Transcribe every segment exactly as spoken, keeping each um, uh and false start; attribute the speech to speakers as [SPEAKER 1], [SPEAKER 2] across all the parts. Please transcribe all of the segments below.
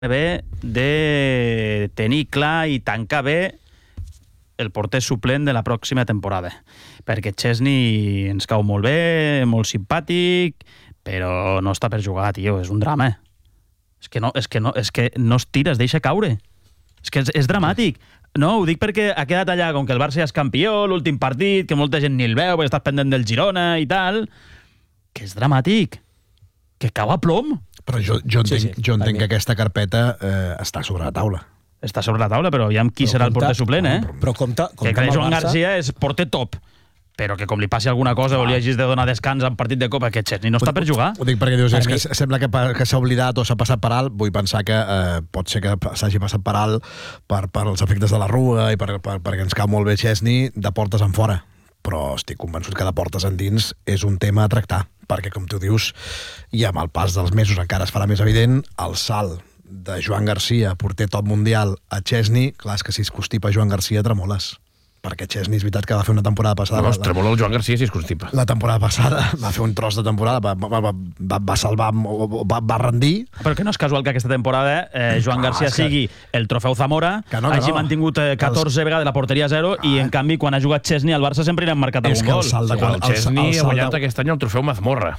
[SPEAKER 1] bé de tenir clar i tancar bé el porter suplent de la pròxima temporada. Perquè Chesney ens cau molt bé, molt simpàtic, però no està per jugar, tio, és un drama. És que no, és que no, és que no es tira, es deixa caure. És que és, és dramàtic. No, ho dic perquè ha quedat allà, com que el Barça ja és campió, l'últim partit, que molta gent ni el veu, perquè estàs pendent del Girona i tal, que és dramàtic. Que cau a plom.
[SPEAKER 2] Però jo, jo entenc,
[SPEAKER 3] sí, sí,
[SPEAKER 2] jo entenc que aquesta carpeta eh, està sobre la taula.
[SPEAKER 1] Està sobre la taula, però aviam qui
[SPEAKER 3] però
[SPEAKER 1] serà
[SPEAKER 3] compta,
[SPEAKER 1] el porter suplent, eh?
[SPEAKER 3] Però compta, compta
[SPEAKER 1] que crec Joan
[SPEAKER 3] Barça...
[SPEAKER 1] Garcia és porter top, però que com li passi alguna cosa ah. o li hagis de donar descans en partit de Copa, que Chesney no està per jugar.
[SPEAKER 2] Ho dic perquè dius,
[SPEAKER 3] per
[SPEAKER 2] és
[SPEAKER 3] mi...
[SPEAKER 2] que sembla que, que s'ha oblidat o s'ha passat per alt. Vull pensar que eh, pot ser que s'hagi passat per alt per, per els efectes de la rua i per, per, perquè ens cau molt bé Chesney de portes en fora. Però estic convençut que de portes endins és un tema a tractar, perquè com tu dius, i amb el pas dels mesos encara es farà més evident, el salt de Joan Garcia, porter top mundial, a Chesney, clar, és que si es constipa Joan Garcia tremoles. Perquè Chesney és veritat que va fer una temporada passada...
[SPEAKER 4] No, es tremola el Joan Garcia si es constipa.
[SPEAKER 2] La temporada passada va fer un tros de temporada, va, va, va, va salvar, va, va rendir...
[SPEAKER 1] Però que no és casual que aquesta temporada eh, Joan Garcia ah, sigui el trofeu Zamora,
[SPEAKER 2] que no, que
[SPEAKER 1] hagi
[SPEAKER 2] no.
[SPEAKER 1] mantingut eh, catorze vegades la porteria zero ah. i, en canvi, quan ha jugat Chesney al Barça sempre li han marcat algun gol.
[SPEAKER 2] El,
[SPEAKER 4] de, el Chesney ha guanyat aquest any el trofeu Mazmorra.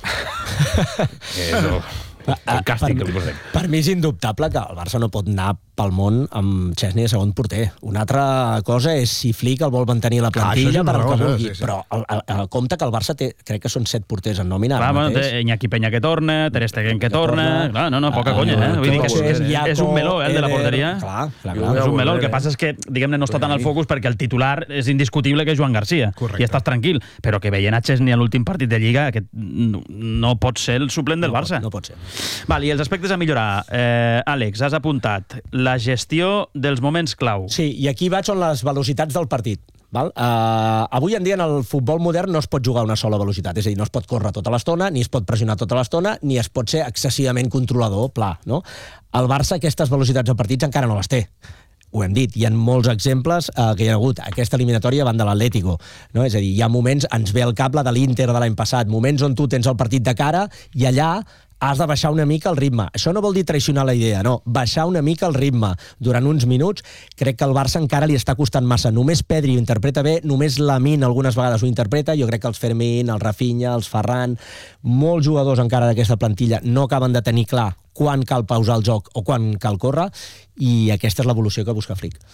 [SPEAKER 4] Eso... El càstig que li posem.
[SPEAKER 3] Per mi és indubtable que el Barça no pot anar pel món amb Chesney de segon porter. Una altra cosa és si Flick el vol mantenir a la plantilla ah, per el que vulgui, sí, sí. Però el, el, el compte que el Barça té, crec que són set porters en nòmina.
[SPEAKER 1] Clar, bueno, té Iñaki Peña que torna, Ter Stegen que, que torna... torna. Clar, no, no, poca ah, conya, eh? Vull dir que és, és, és un meló, eh, el de la porteria.
[SPEAKER 3] Clar, clar, clar.
[SPEAKER 1] És un meló. El que passa és que, diguem-ne, no està tant al focus perquè el titular és indiscutible que és Joan Garcia. Correcte. I estàs tranquil. Però que veient a Chesney a l'últim partit de Lliga, que no pot ser el suplent del
[SPEAKER 3] no,
[SPEAKER 1] Barça.
[SPEAKER 3] No pot ser.
[SPEAKER 1] Val, i els aspectes a millorar. Eh, Àlex, has apuntat la gestió dels moments clau.
[SPEAKER 3] Sí, i aquí vaig on les velocitats del partit. Val? Uh, avui en dia en el futbol modern no es pot jugar a una sola velocitat, és a dir, no es pot córrer tota l'estona, ni es pot pressionar tota l'estona, ni es pot ser excessivament controlador, pla, no? El Barça aquestes velocitats de partits encara no les té. Ho hem dit, hi ha molts exemples eh, que hi ha hagut aquesta eliminatòria davant de l'Atlético, no? És a dir, hi ha moments, ens ve el cap la de l'Inter de l'any passat, moments on tu tens el partit de cara i allà has de baixar una mica el ritme. Això no vol dir traicionar la idea, no. Baixar una mica el ritme durant uns minuts. Crec que al Barça encara li està costant massa. Només Pedri ho interpreta bé, només Lamine algunes vegades ho interpreta. Jo crec que els Fermín, el Rafinha, els Ferran, molts jugadors encara d'aquesta plantilla no acaben de tenir clar quan cal pausar el joc o quan cal córrer, i aquesta és l'evolució que busca Flick.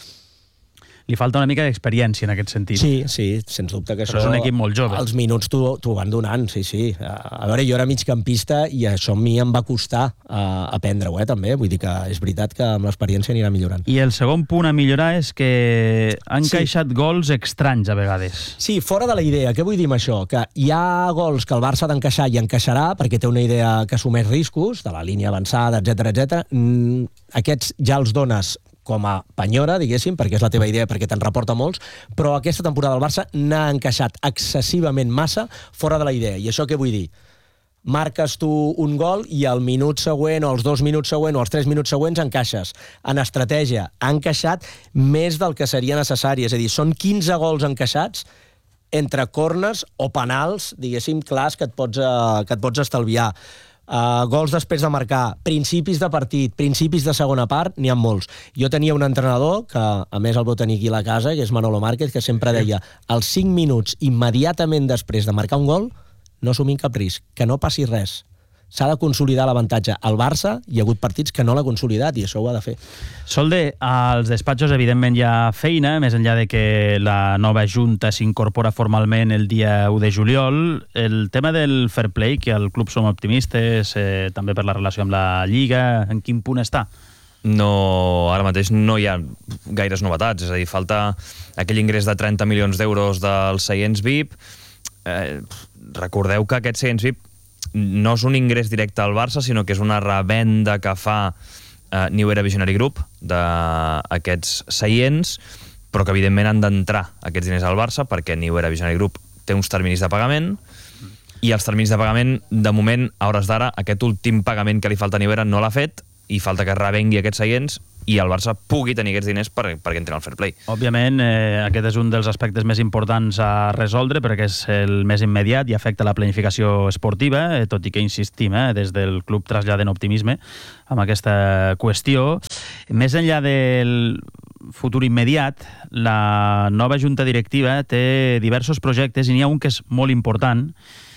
[SPEAKER 1] Li falta una mica d'experiència en aquest sentit.
[SPEAKER 3] Sí, sí, sens dubte que
[SPEAKER 1] però
[SPEAKER 3] això...
[SPEAKER 1] és un equip molt jove.
[SPEAKER 3] Els minuts t'ho van donant, sí, sí. A veure, jo era migcampista i això a mi em va costar uh, aprendre-ho, eh, també. Vull dir que és veritat que amb l'experiència anirà millorant.
[SPEAKER 1] I el segon punt a millorar és que han
[SPEAKER 3] sí.
[SPEAKER 1] encaixat gols estranys a vegades.
[SPEAKER 3] Sí, fora de la idea. Què vull dir amb això? Que hi ha gols que el Barça ha d'encaixar i encaixarà perquè té una idea que assumeix riscos, de la línia avançada, etcètera, etcètera. Mm, aquests ja els dones com a penyora, diguéssim, perquè és la teva idea, perquè te'n reporta molts, però aquesta temporada el Barça n'ha encaixat excessivament massa fora de la idea. I això què vull dir? Marques tu un gol i al minut següent, o els dos minuts següents, o els tres minuts següents encaixes. En estratègia, ha encaixat més del que seria necessari. És a dir, són quinze gols encaixats entre corners o penals, diguéssim, clars que et pots, uh, que et pots estalviar. Uh, gols després de marcar, principis de partit, principis de segona part, n'hi ha molts. Jo tenia un entrenador, que a més el vau tenir aquí a la casa, que és Manolo Márquez, que sempre deia, als cinc minuts immediatament després de marcar un gol, no assumim cap risc, que no passi res. S'ha de consolidar l'avantatge. Al Barça hi ha hagut partits que no l'ha consolidat i això ho ha de fer.
[SPEAKER 1] Solde, als despatxos evidentment hi ha feina, més enllà de que la nova junta s'incorpora formalment el dia u de juliol. El tema del fair play, que al club som optimistes, eh, també per la relació amb la Lliga, en quin punt està?
[SPEAKER 5] No, ara mateix no hi ha gaires novetats, és a dir, falta aquell ingrés de trenta milions d'euros dels seients V I P. Eh, recordeu que aquests seients V I P no és un ingrés directe al Barça, sinó que és una revenda que fa eh, New Era Visionary Group d'aquests seients, però que evidentment han d'entrar aquests diners al Barça perquè New Era Visionary Group té uns terminis de pagament i els terminis de pagament, de moment, a hores d'ara, aquest últim pagament que li falta a New Era no l'ha fet i falta que revengui aquests seients i el Barça pugui tenir aquests diners per, perquè entrin al fair play.
[SPEAKER 1] Òbviament, eh, aquest és un dels aspectes més importants a resoldre perquè és el més immediat i afecta la planificació esportiva, eh, tot i que insistim, eh, des del club traslladen optimisme amb aquesta qüestió. Més enllà del futur immediat, la nova junta directiva té diversos projectes i n'hi ha un que és molt important,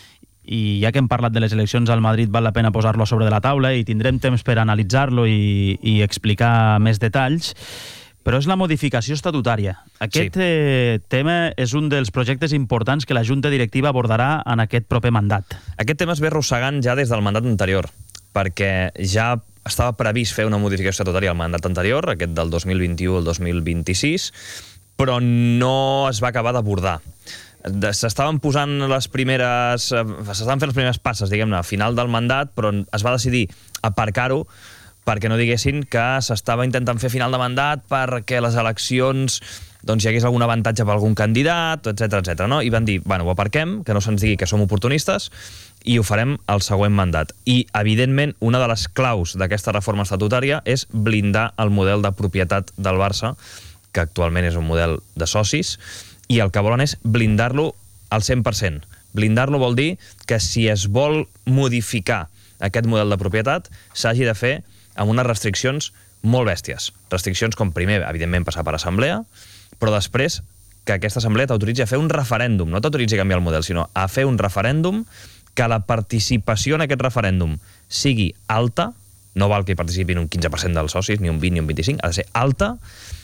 [SPEAKER 1] i ja que hem parlat de les eleccions al Madrid val la pena posar-lo sobre de la taula i tindrem temps per analitzar-lo i, i explicar més detalls, però és la modificació estatutària. Aquest sí. eh, tema és un dels projectes importants que la Junta Directiva abordarà en aquest proper mandat.
[SPEAKER 5] Aquest tema es ve arrossegant ja des del mandat anterior, perquè ja estava previst fer una modificació estatutària al mandat anterior, aquest del dos mil vint-i-u al dos mil vint-i-sis, però no es va acabar d'abordar. S'estaven posant les primeres... S'estaven fent les primeres passes, diguem-ne, a final del mandat, però es va decidir aparcar-ho perquè no diguessin que s'estava intentant fer final de mandat perquè les eleccions doncs, hi hagués algun avantatge per algun candidat, etcètera, etcètera, no? I van dir, bueno, ho aparquem, que no se'ns digui que som oportunistes, i ho farem al següent mandat. I, evidentment, una de les claus d'aquesta reforma estatutària és blindar el model de propietat del Barça, que actualment és un model de socis, i el que volen és blindar-lo al cent per cent. Blindar-lo vol dir que si es vol modificar aquest model de propietat, s'hagi de fer amb unes restriccions molt bèsties. Restriccions com, primer, evidentment, passar per assemblea, però després que aquesta assemblea t'autoritzi a fer un referèndum. No t'autoritzi a canviar el model, sinó a fer un referèndum, que la participació en aquest referèndum sigui alta, no val que hi participin un quinze per cent dels socis, ni un vint ni un vint-i-cinc, ha de ser alta,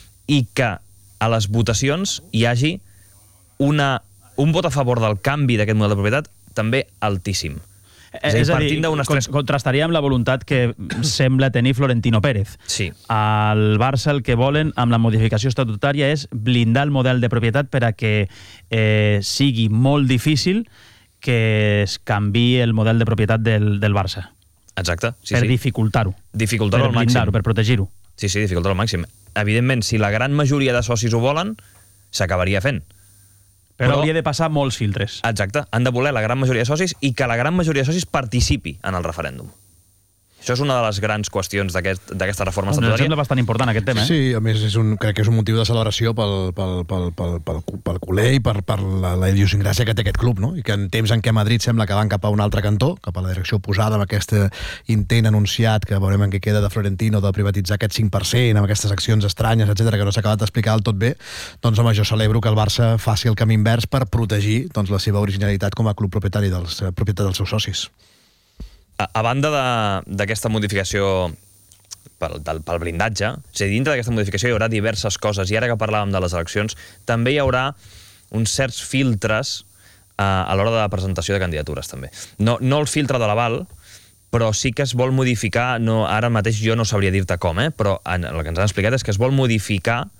[SPEAKER 5] i que a les votacions hi hagi Una, un vot a favor del canvi d'aquest model de propietat també altíssim.
[SPEAKER 1] És, és a dir, tres... contrastaria amb la voluntat que sembla tenir Florentino Pérez.
[SPEAKER 5] Sí.
[SPEAKER 1] Al Barça el que volen amb la modificació estatutària és blindar el model de propietat per a que eh, sigui molt difícil que es canviï el model de propietat del, del Barça.
[SPEAKER 5] Exacte. Sí,
[SPEAKER 1] per
[SPEAKER 5] sí.
[SPEAKER 1] dificultar-ho.
[SPEAKER 5] Dificultar-ho
[SPEAKER 1] al
[SPEAKER 5] màxim.
[SPEAKER 1] Per protegir-ho.
[SPEAKER 5] Sí, sí, dificultar-ho al màxim. Evidentment, si la gran majoria de socis ho volen, s'acabaria fent.
[SPEAKER 1] Però, però hauria de passar molts filtres.
[SPEAKER 5] Exacte. Han de voler la gran majoria de socis i que la gran majoria de socis participi en el referèndum. Això és una de les grans qüestions d'aquesta aquest, reforma estatutària.
[SPEAKER 1] Em sembla bastant important aquest tema. Eh?
[SPEAKER 2] Sí, a més és un, crec que és un motiu de celebració pel, pel, pel, pel, pel, pel culer i per, per la, la idiosincràsia que té aquest club, no? I que en temps en què Madrid sembla que van cap a un altre cantó, cap a la direcció oposada amb aquest intent anunciat que veurem en què queda de Florentino de privatitzar aquest cinc per cent amb aquestes accions estranyes, etcètera, que no s'ha acabat d'explicar del tot bé, doncs home, jo celebro que el Barça faci el camí invers per protegir doncs, la seva originalitat com a club propietari dels, propietat dels seus socis.
[SPEAKER 5] A, a banda d'aquesta modificació pel, del, pel blindatge, és a dir, dintre d'aquesta modificació hi haurà diverses coses, i ara que parlàvem de les eleccions, també hi haurà uns certs filtres eh, a l'hora de la presentació de candidatures, també. No, no el filtre de l'aval, però sí que es vol modificar, no, ara mateix jo no sabria dir-te com, eh, però en, el que ens han explicat és que es vol modificar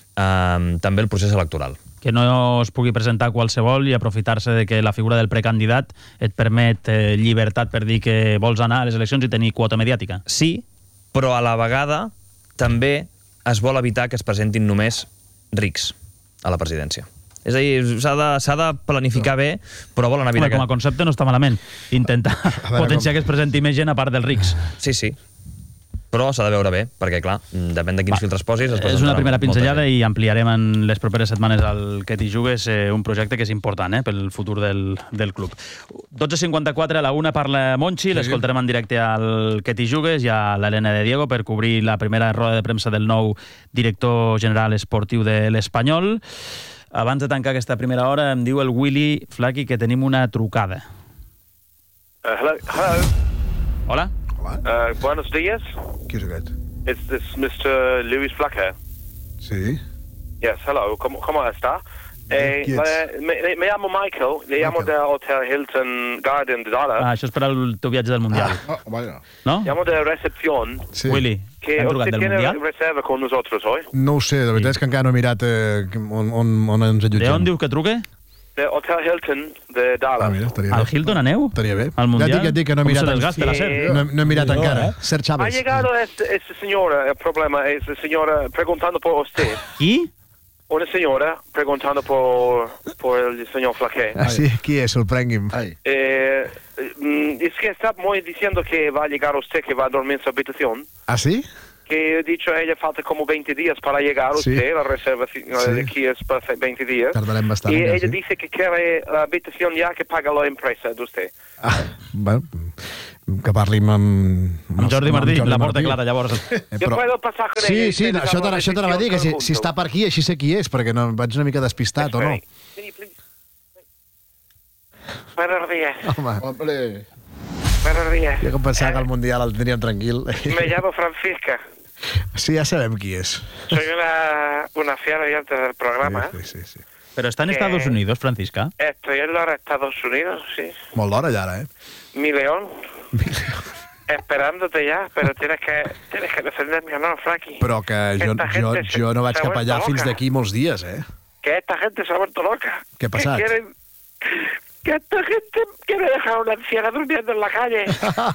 [SPEAKER 5] eh, també el procés electoral.
[SPEAKER 1] Que no es pugui presentar qualsevol i aprofitar-se de que la figura del precandidat et permet eh, llibertat per dir que vols anar a les eleccions i tenir quota mediàtica.
[SPEAKER 5] Sí, però a la vegada també es vol evitar que es presentin només rics a la presidència. És a dir, s'ha de, s'ha de planificar bé, però volen evitar
[SPEAKER 1] Home,
[SPEAKER 5] que...
[SPEAKER 1] Com a concepte no està malament. Intentar potenciar com... que es presenti més gent a part dels rics.
[SPEAKER 5] Sí, sí. Però s'ha de veure bé, perquè, clar, depèn de quins Va, filtres posis...
[SPEAKER 1] És una primera pinzellada i ampliarem en les properes setmanes al Que t'hi jugues eh, un projecte que és important eh, pel futur del, del club. dotze cinquanta-quatre, a la una parla Monchi, sí, l'escoltarem en directe al Que t'hi jugues i a l'Helena de Diego per cobrir la primera roda de premsa del nou director general esportiu de l'Espanyol. Abans de tancar aquesta primera hora, em diu el Willy Flaky que tenim una trucada.
[SPEAKER 6] Uh, hello? Hello?
[SPEAKER 1] Hola?
[SPEAKER 6] Uh, buenos días.
[SPEAKER 2] Qui és aquest?
[SPEAKER 6] Is this mister Luis Flacker?
[SPEAKER 2] Sí.
[SPEAKER 6] Yes, hello. ¿Cómo, cómo está? Eh,
[SPEAKER 2] Yes.
[SPEAKER 6] me, me, me llamo Michael. Le llamo del Hotel Hilton Garden de Dallas.
[SPEAKER 1] Ah, això és per al teu viatge del Mundial.
[SPEAKER 2] Ah, vaya.
[SPEAKER 1] No?
[SPEAKER 6] Llamo de recepción.
[SPEAKER 2] Sí.
[SPEAKER 1] Willy,
[SPEAKER 6] Que
[SPEAKER 1] hem trucat
[SPEAKER 6] usted
[SPEAKER 1] del
[SPEAKER 6] tiene
[SPEAKER 1] Mundial?
[SPEAKER 6] reserva con nosotros hoy.
[SPEAKER 2] No ho sé, la veritat és que encara no he mirat eh, on, on, on ens allotgem.
[SPEAKER 1] De on dius que truque?
[SPEAKER 6] De Hotel Hilton de Dallas.
[SPEAKER 2] Ah, mira, estaria
[SPEAKER 1] Al
[SPEAKER 2] bé.
[SPEAKER 1] Hilton aneu?
[SPEAKER 2] Estaria bé.
[SPEAKER 1] Al Mundial?
[SPEAKER 2] Ja et dic, ja et dic que no he
[SPEAKER 1] Com
[SPEAKER 2] mirat...
[SPEAKER 1] se desgasta la
[SPEAKER 6] Sí.
[SPEAKER 1] ser?
[SPEAKER 2] No, no he mirat
[SPEAKER 3] No,
[SPEAKER 2] encara.
[SPEAKER 3] eh?
[SPEAKER 2] Ser
[SPEAKER 6] Ha
[SPEAKER 2] Chávez.
[SPEAKER 6] llegado esta, esta señora, el problema es la señora preguntando por usted.
[SPEAKER 1] Qui?
[SPEAKER 6] Una señora preguntando por, por el señor Flaquet.
[SPEAKER 2] Ah, sí? Qui és? Sorprengui'm.
[SPEAKER 6] Eh, mm, es que está muy diciendo que va a llegar usted, que va a dormir en su habitación.
[SPEAKER 2] Ah, sí?
[SPEAKER 6] que he dicho a ella falta como veinte días para llegar a usted,
[SPEAKER 2] Sí.
[SPEAKER 6] la reserva
[SPEAKER 2] Sí.
[SPEAKER 6] de aquí es para veinte días.
[SPEAKER 2] Tardarem bastant,
[SPEAKER 6] Y
[SPEAKER 2] encara,
[SPEAKER 6] ella
[SPEAKER 2] sí.
[SPEAKER 6] dice que quiere la habitación ya que paga la empresa de usted.
[SPEAKER 2] Ah, bueno, que parli amb... Amb,
[SPEAKER 1] Amb Jordi Martí, la porta
[SPEAKER 2] Martí.
[SPEAKER 1] clara, llavors.
[SPEAKER 2] Eh,
[SPEAKER 6] Yo
[SPEAKER 2] però...
[SPEAKER 6] puedo pasar con ella.
[SPEAKER 2] Sí,
[SPEAKER 6] y
[SPEAKER 2] sí,
[SPEAKER 6] ustedes
[SPEAKER 2] això
[SPEAKER 6] hablan
[SPEAKER 2] te,
[SPEAKER 6] de
[SPEAKER 2] això t'anava a dir, que si,
[SPEAKER 6] decisión
[SPEAKER 2] si està per aquí, així sé qui és, perquè no, vaig una mica despistat, o no?
[SPEAKER 6] Can you please- Buenos días.
[SPEAKER 2] Home,
[SPEAKER 6] Buenos días.
[SPEAKER 2] jo que pensava que el Mundial el tindríem tranquil.
[SPEAKER 6] Me llamo Francisca.
[SPEAKER 2] Sí, ja sabem qui és.
[SPEAKER 6] Soy una, una fiel oyente del programa.
[SPEAKER 2] Sí, sí, sí.
[SPEAKER 1] Pero está en
[SPEAKER 6] Que-
[SPEAKER 1] Estados Unidos, Francisca.
[SPEAKER 6] Estoy en los Estados Unidos, sí.
[SPEAKER 2] Molt d'hora ja, ara, eh?
[SPEAKER 6] Mi león. Esperándote ya, pero tienes que tienes que defender mi honor, Frankie.
[SPEAKER 2] Però que jo,
[SPEAKER 6] Esta
[SPEAKER 2] jo,
[SPEAKER 6] gente se-
[SPEAKER 2] jo no vaig
[SPEAKER 6] se ha
[SPEAKER 2] cap allà
[SPEAKER 6] vuelto
[SPEAKER 2] fins
[SPEAKER 6] loca.
[SPEAKER 2] d'aquí molts dies, eh?
[SPEAKER 6] Que esta gente se ha vuelto loca.
[SPEAKER 2] ¿Qué ha pasado?
[SPEAKER 6] Que quieren... Que esta gente quiere dejar a una anciana durmiendo en la calle.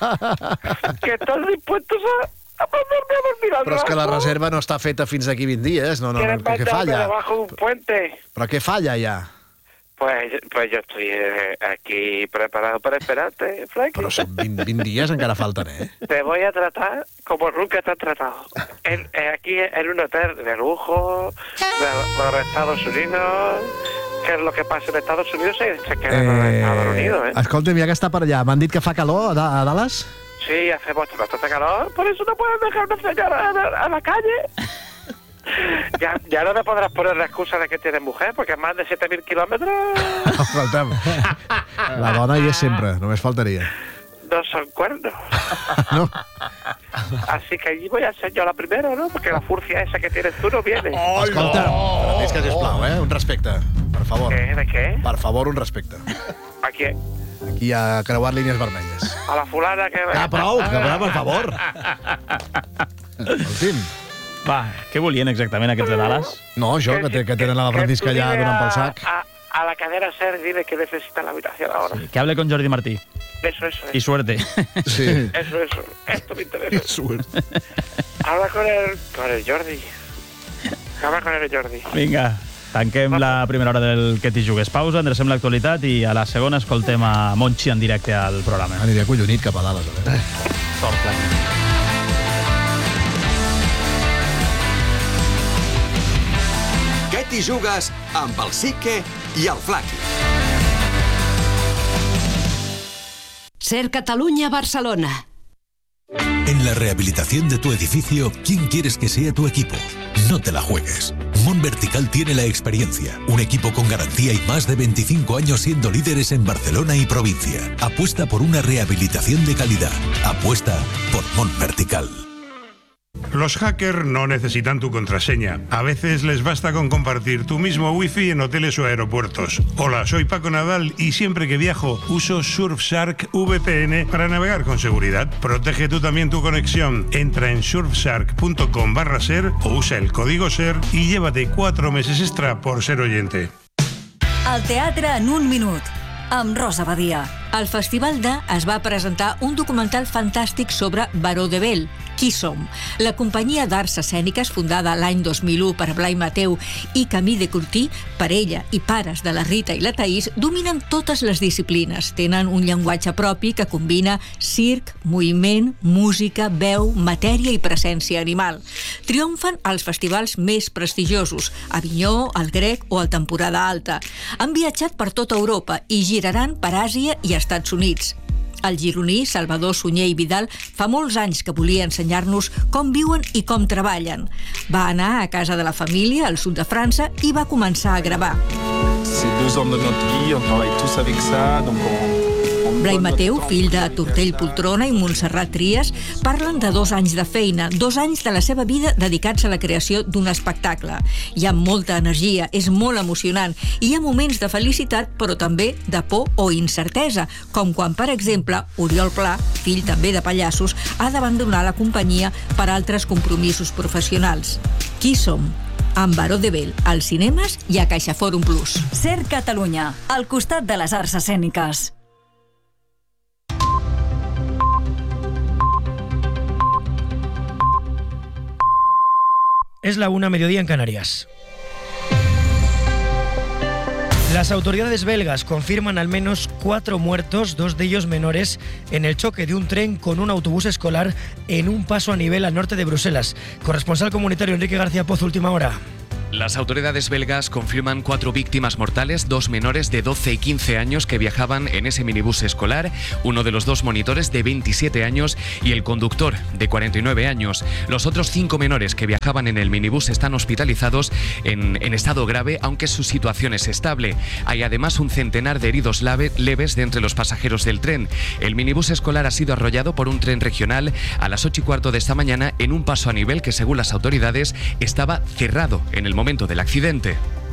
[SPEAKER 6] Que están dispuestos a, a mandarme a dormir al
[SPEAKER 2] Però és que la
[SPEAKER 6] raso.
[SPEAKER 2] reserva no està feta fins d'aquí vint dies, no, no, no,
[SPEAKER 6] Quieren
[SPEAKER 2] què, què
[SPEAKER 6] mandarme
[SPEAKER 2] falla?
[SPEAKER 6] debajo de un puente.
[SPEAKER 2] Però què falla ja?
[SPEAKER 6] Pues, pues yo estoy eh, aquí preparado para esperarte, Frankie.
[SPEAKER 2] Però són vint, vint dies encara falten, eh?
[SPEAKER 6] Te voy a tratar como nunca te han tratado. En, en- aquí en un hotel de lujo, de los Estados Unidos. ¿Qué es lo que pasa en Estados Unidos? Se, se queda en los Estados Unidos, ¿eh?
[SPEAKER 2] Escolta'm, ja que està per allà, m'han dit que fa calor a, Da- a Dallas?
[SPEAKER 6] Sí, hace bastante calor, por eso no puedes dejar una señora a la, a la calle. Ya, ya no te podrás poner la excusa de que tienes mujer, porque más de siete mil kilómetros
[SPEAKER 2] Escolta'm, la dona hi és sempre, només faltaria.
[SPEAKER 6] no son cuernos.
[SPEAKER 2] No?
[SPEAKER 6] Así que allí voy a ser yo la primera, ¿no? Porque la furcia esa que tienes tú no viene.
[SPEAKER 2] Escolta, Francisca, sisplau, eh? Un respecte, per favor.
[SPEAKER 6] ¿Qué? ¿De qué?
[SPEAKER 2] Per favor, un respecte.
[SPEAKER 6] ¿A quién?
[SPEAKER 2] Aquí ha creuat línies vermelles.
[SPEAKER 6] A la fulana que...
[SPEAKER 2] Ah, prou, que prou, per favor. Escolti'm.
[SPEAKER 1] Va, què volien exactament aquests de Dallas?
[SPEAKER 2] No, jo, que, té, que tenen la Francisca
[SPEAKER 6] tú
[SPEAKER 2] allà
[SPEAKER 6] dile
[SPEAKER 2] donant pel
[SPEAKER 6] a-
[SPEAKER 2] sac.
[SPEAKER 6] A, a la cadera ser, dile que necesita la habitación ahora.
[SPEAKER 1] Que hable con Jordi Martí.
[SPEAKER 6] Eso, eso,
[SPEAKER 1] Y
[SPEAKER 6] eso.
[SPEAKER 1] suerte.
[SPEAKER 2] Sí.
[SPEAKER 6] Eso, eso. Esto me interesa.
[SPEAKER 2] Surt.
[SPEAKER 6] Habla con el, con el Jordi. Habla con el Jordi.
[SPEAKER 1] Vinga, tanquem la primera hora del Que t'hi jugues. Pausa, endrecem l'actualitat i a la segona escoltem a Monchi en directe al programa.
[SPEAKER 2] Aniré acollonit cap a Dallas, a veure.
[SPEAKER 1] Sort, Frank.
[SPEAKER 7] Què t'hi jugues amb el Sique i el Flaqui?
[SPEAKER 8] Ser Catalunya Barcelona.
[SPEAKER 9] En la rehabilitación de tu edificio, ¿quién quieres que sea tu equipo? No te la juegues. Mon Vertical tiene la experiencia, un equipo con garantía y más de veinticinco años siendo líderes en Barcelona y provincia. Apuesta por una rehabilitación de calidad. Apuesta por Mon Vertical.
[SPEAKER 10] Los hackers no necesitan tu contraseña. A veces les basta con compartir tu mismo wifi en hoteles o aeropuertos. Hola, soy Paco Nadal y siempre que viajo uso Surfshark V P N para navegar con seguridad. Protege tú también tu conexión. Entra en surfshark.com barra ser o usa el código ser y llévate cuatro meses extra por ser oyente.
[SPEAKER 11] El teatre en un minut, amb Rosa Badia. Al Festival de es va presentar un documental fantàstic sobre Baró de Bell, Qui som? La companyia d'arts escèniques fundada l'any dos mil u per Blai Mateu i Camí de Curtí, parella i pares de la Rita i la Taís, dominen totes les disciplines. Tenen un llenguatge propi que combina circ, moviment, música, veu, matèria i presència animal. Triomfen als festivals més prestigiosos, Avinyó, el Grec o el Temporada Alta. Han viatjat per tota Europa i giraran per Àsia i Estats Units. El gironí Salvador Sunyer i Vidal fa molts anys que volia ensenyar-nos com viuen i com treballen. Va anar a casa de la família al sud de França i va començar a gravar.
[SPEAKER 12] C'est deux ans de notre vie, on travaille tous avec ça, donc on...
[SPEAKER 11] Blai Mateu, fill de Tortell Poltrona i Montserrat Trias, parlen de dos anys de feina, dos anys de la seva vida dedicats a la creació d'un espectacle. Hi ha molta energia, és molt emocionant, i hi ha moments de felicitat, però també de por o incertesa, com quan, per exemple, Oriol Pla, fill també de pallassos, ha d'abandonar la companyia per altres compromisos professionals. Qui som? Amb Baró de Bell, als cinemes i a CaixaForum Plus.
[SPEAKER 13] Ser Catalunya, al costat de les arts escèniques.
[SPEAKER 14] Es la una, mediodía en Canarias. Las autoridades belgas confirman al menos cuatro muertos, dos de ellos menores, en el choque de un tren con un autobús escolar en un paso a nivel al norte de Bruselas. Corresponsal comunitario Enrique García Pozo, última hora.
[SPEAKER 15] Las autoridades belgas confirman cuatro víctimas mortales, dos menores de doce y quince años que viajaban en ese minibús escolar, uno de los dos monitores de veintisiete años y el conductor de cuarenta y nueve años. Los otros cinco menores que viajaban en el minibús están hospitalizados en, en estado grave, aunque su situación es estable. Hay además un centenar de heridos lave, leves de entre los pasajeros del tren. El minibús escolar ha sido arrollado por un tren regional a las ocho y cuarto de esta mañana en un paso a nivel que, según las autoridades, estaba cerrado en el momento del accidente.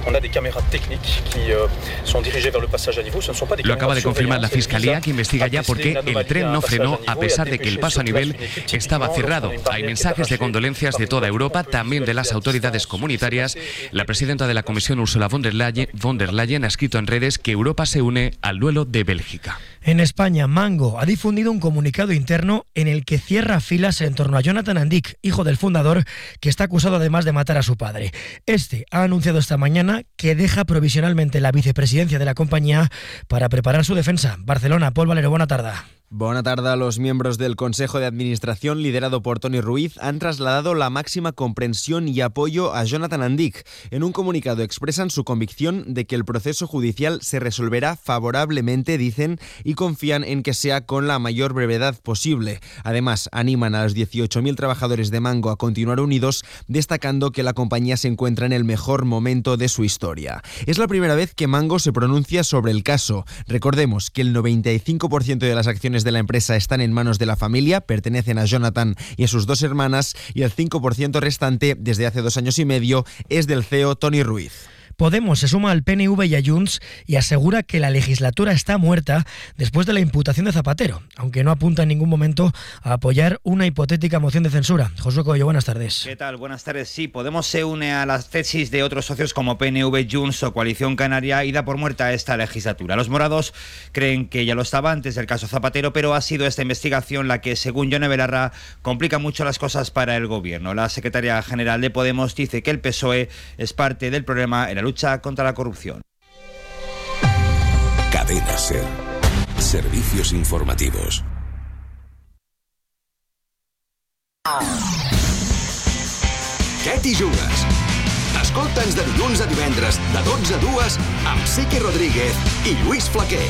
[SPEAKER 15] Lo acaba de confirmar la Fiscalía, que investiga ya por qué el tren no frenó a pesar de que el paso a nivel estaba cerrado. Hay mensajes de condolencias de toda Europa, también de las autoridades comunitarias. La presidenta de la Comisión, Ursula von der Leyen, von der Leyen ha escrito en redes que Europa se une al duelo de Bélgica.
[SPEAKER 14] En España, Mango ha difundido un comunicado interno en el que cierra filas en torno a Jonathan Andic, hijo del fundador, que está acusado además de matar a su padre. Este ha anunciado esta mañana que deja provisionalmente la vicepresidencia de la compañía para preparar su defensa. Barcelona, Pol Valero, bona tarda.
[SPEAKER 16] Bona tarda. Los miembros del Consejo de Administración, liderado por Toni Ruiz, han trasladado la máxima comprensión y apoyo a Jonathan Andic. En un comunicado expresan su convicción de que el proceso judicial se resolverá favorablemente, dicen, y confían en que sea con la mayor brevedad posible. Además, animan a los dieciocho mil trabajadores de Mango a continuar unidos, destacando que la compañía se encuentra en el mejor momento de su historia. Es la primera vez que Mango se pronuncia sobre el caso. Recordemos que el noventa y cinco por ciento de las acciones de la empresa están en manos de la familia, pertenecen a Jonathan y a sus dos hermanas, y el cinco por ciento restante, desde hace dos años y medio, es del C E O Toni Ruiz.
[SPEAKER 14] Podemos se suma al P N V y a Junts y asegura que la legislatura está muerta después de la imputación de Zapatero, aunque no apunta en ningún momento a apoyar una hipotética moción de censura. Josué Coello, buenas tardes.
[SPEAKER 17] ¿Qué tal? Buenas tardes. Sí, Podemos se une a las tesis de otros socios como P N V, Junts o Coalición Canaria y da por muerta esta legislatura. Los morados creen que ya lo estaba antes del caso Zapatero, pero ha sido esta investigación la que, según Yone Belarra, complica mucho las cosas para el gobierno. La secretaria general de Podemos dice que el P S O E es parte del problema en la lucha contra la corrupción.
[SPEAKER 9] Cadena SER. Servicios informativos.
[SPEAKER 7] Què t'hi jugues? Escolta'ns de dilluns a divendres, de dotze a dues, amb Sique Rodríguez i Lluís Flaquer.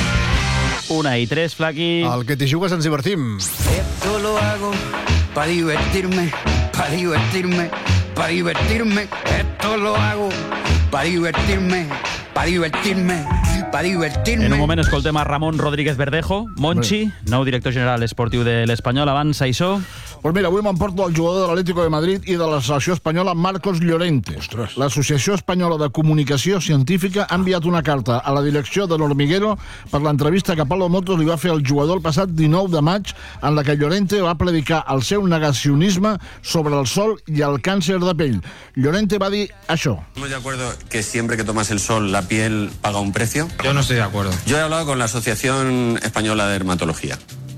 [SPEAKER 1] Una i tres, Flaqui.
[SPEAKER 2] El que t'hi jugues ens divertim.
[SPEAKER 18] Esto lo hago para divertirme, para divertirme, para divertirme. Esto lo hago para divertirme, para divertirme, para divertirme.
[SPEAKER 1] En un moment escoltem a Ramon Rodríguez Verdejo, Monchi, nou director general esportiu de l'Espanyol. Abans, això...
[SPEAKER 19] Pues mira, avui m'emporto el jugador de l'Atlético de Madrid i de la selecció espanyola, Marcos Llorente. L'Associació Espanyola de Comunicació Científica ha enviat una carta a la direcció de l'Hormiguero per l'entrevista que Pablo Motos li va fer al jugador el passat dinou de maig, en la que Llorente va predicar el seu negacionisme sobre el sol i el càncer de pell. Llorente va dir això.
[SPEAKER 20] ¿Estamos de acuerdo que siempre que tomas el sol la piel paga un precio?
[SPEAKER 21] Yo no estoy de acuerdo.
[SPEAKER 20] Yo he hablado con la Asociación Española de Dermatología.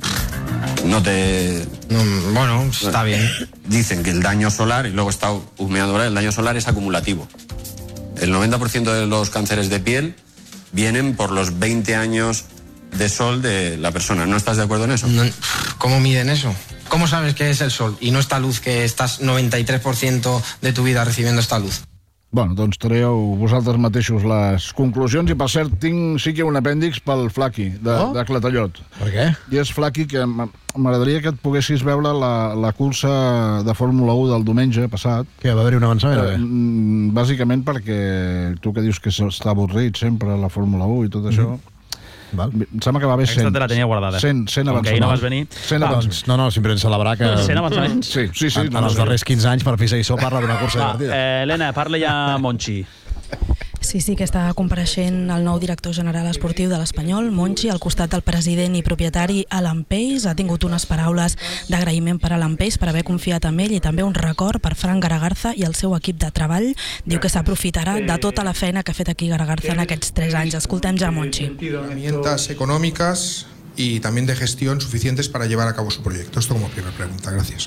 [SPEAKER 20] No te...
[SPEAKER 21] No, bueno, está bien.
[SPEAKER 20] Dicen que el daño solar, y luego he estado husmeando ahora, el daño solar es acumulativo. El noventa por ciento de los cánceres de piel vienen por los veinte años de sol de la persona. ¿No estás de acuerdo en eso?
[SPEAKER 21] No, ¿cómo miden eso? ¿Cómo sabes qué es el sol y no esta luz que estás noventa y tres por ciento de tu vida recibiendo esta luz?
[SPEAKER 19] Bueno, doncs traieu vosaltres mateixos les conclusions i, per cert, tinc sí que un apèndix pel Flaqui, de, oh? de Clatallot.
[SPEAKER 2] Per què?
[SPEAKER 19] I és, Flaqui, que m'agradaria que et poguessis veure la, la cursa de Fórmula u del diumenge passat.
[SPEAKER 2] Que va haver-hi un avançament, eh,
[SPEAKER 19] o bàsicament perquè tu que dius que està avorrit sempre la Fórmula u i tot això... Mm-hmm. Val. Em sembla que va haver cent.
[SPEAKER 1] Aquesta te la tenia guardada.
[SPEAKER 19] cent, cent
[SPEAKER 1] avançaments. Que ahir no vas venir.
[SPEAKER 19] cent avançaments.
[SPEAKER 2] No, no, simplement celebrar que...
[SPEAKER 1] cent avançaments?
[SPEAKER 2] Sí, sí, sí. En,
[SPEAKER 19] no,
[SPEAKER 2] en els
[SPEAKER 19] no,
[SPEAKER 2] darrers quinze anys, per fi seguissó parla d'una cursa
[SPEAKER 1] Va,
[SPEAKER 2] divertida.
[SPEAKER 1] Eh, Helena, parla ja Monchi.
[SPEAKER 22] Sí, sí, que està compareixent el nou director general esportiu de l'Espanyol, Monchi, al costat del president i propietari Alan Pace. Ha tingut unes paraules d'agraïment per Alan Pace per haver confiat en ell i també un record per Fran Garagarza i el seu equip de treball. Diu que s'aprofitarà de tota la feina que ha fet aquí Garagarza en aquests tres anys. Escoltem ja Monchi.
[SPEAKER 23] Herramientas económicas y también de gestión suficientes para llevar a cabo su proyecto. Esto como primera pregunta. Gracias.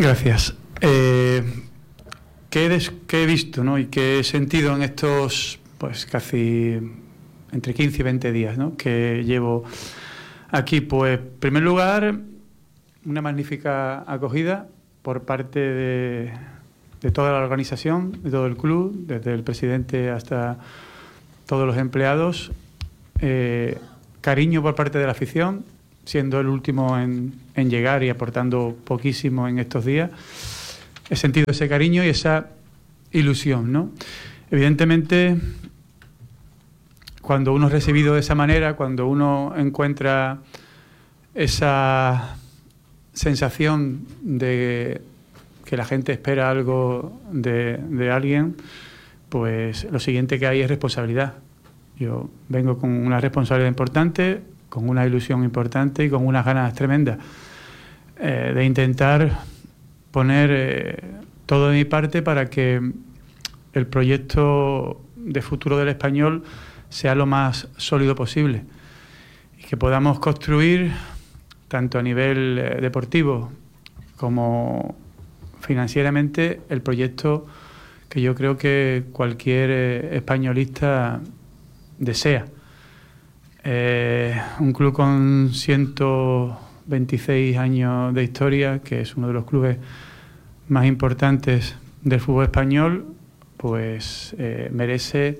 [SPEAKER 24] Gracias. Eh... ¿Qué he, des- qué he visto, ¿no? y qué he sentido en estos
[SPEAKER 3] pues casi entre quince y veinte días, ¿no?, que llevo aquí. Pues, en primer lugar, una magnífica acogida por parte de, de toda la organización, de todo el club, desde el presidente hasta todos los empleados. Eh, cariño por parte de la afición, siendo el último en, en llegar y aportando poquísimo en estos días. He sentido ese cariño y esa ilusión, ¿no? Evidentemente, cuando uno es recibido de esa manera, cuando uno encuentra esa sensación de que la gente espera algo de, de alguien, pues lo siguiente que hay es responsabilidad. Yo vengo con una responsabilidad importante, con una ilusión importante y con unas ganas tremendas eh, de intentar poner eh, todo de mi parte para que el proyecto de futuro del Español sea lo más sólido posible y que podamos construir, tanto a nivel eh, deportivo como financieramente, el proyecto que yo creo que cualquier eh, españolista desea. Eh, un club con ciento veintiséis años de historia, que es uno de los clubes más importantes del fútbol español, pues eh, merece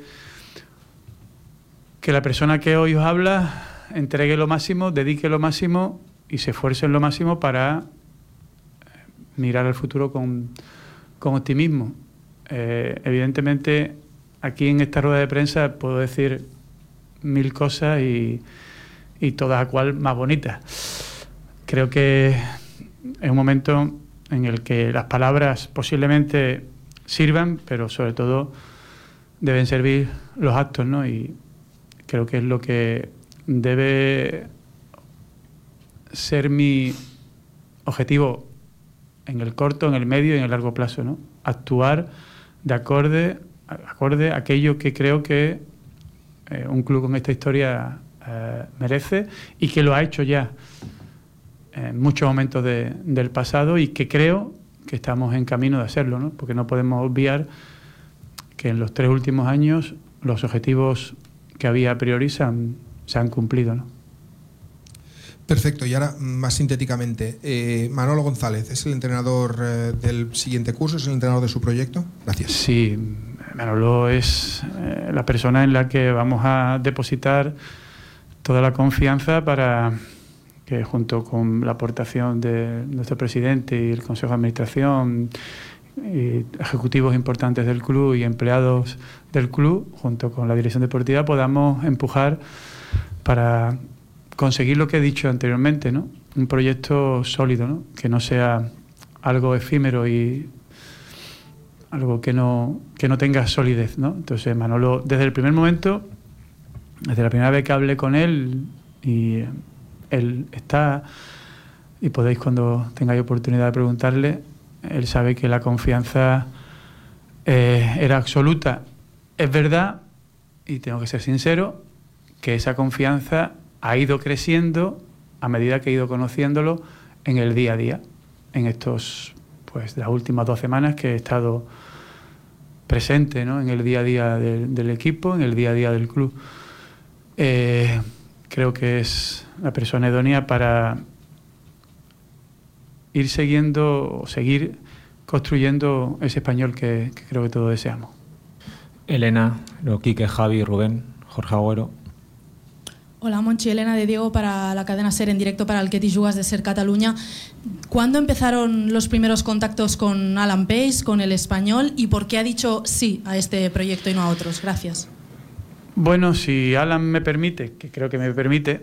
[SPEAKER 3] que la persona que hoy os habla entregue lo máximo, dedique lo máximo y se esfuerce en lo máximo para mirar al futuro con, con optimismo. Eh, evidentemente, aquí en esta rueda de prensa puedo decir mil cosas y, y todas a cual más bonitas. Creo que es un momento en el que las palabras posiblemente sirvan, pero sobre todo deben servir los actos, ¿no? Y creo que es lo que debe ser mi objetivo en el corto, en el medio y en el largo plazo, ¿no? Actuar de acorde, acorde a aquello que creo que eh, un club con esta historia eh, merece y que lo ha hecho ya en muchos momentos de, del pasado y que creo que estamos en camino de hacerlo, ¿no? Porque no podemos obviar que en los tres últimos años los objetivos que había a priori se han, se han cumplido, ¿no?
[SPEAKER 23] Perfecto, y ahora más sintéticamente, eh, Manolo González, ¿es el entrenador eh, del siguiente curso? ¿Es el entrenador de su proyecto? Gracias.
[SPEAKER 3] Sí, Manolo es eh, la persona en la que vamos a depositar toda la confianza para que, junto con la aportación de nuestro presidente y el Consejo de Administración y ejecutivos importantes del club y empleados del club, junto con la dirección deportiva, podamos empujar para conseguir lo que he dicho anteriormente, ¿no? Un proyecto sólido, ¿no? Que no sea algo efímero y algo que no, que no tenga solidez, ¿no? Entonces, Manolo, desde el primer momento, desde la primera vez que hablé con él, y él está, y podéis cuando tengáis oportunidad de preguntarle, él sabe que la confianza eh, era absoluta. Es verdad, y tengo que ser sincero, que esa confianza ha ido creciendo a medida que he ido conociéndolo en el día a día, en estos, pues, las últimas dos semanas que he estado presente, ¿no?, en el día a día del, del equipo, en el día a día del club. Eh, creo que es la persona idónea para ir siguiendo o seguir construyendo ese español que, que creo que todos deseamos.
[SPEAKER 4] Elena, lo Quique, Javi, Rubén, Jorge Agüero.
[SPEAKER 22] Hola, Monchi, Elena de Diego para la cadena SER en directo para el Que t'hi jugues de SER Cataluña. ¿Cuándo empezaron los primeros contactos con Alan Pace, con el español, y por qué ha dicho sí a este proyecto y no a otros? Gracias.
[SPEAKER 3] Bueno, si Alan me permite, que creo que me permite,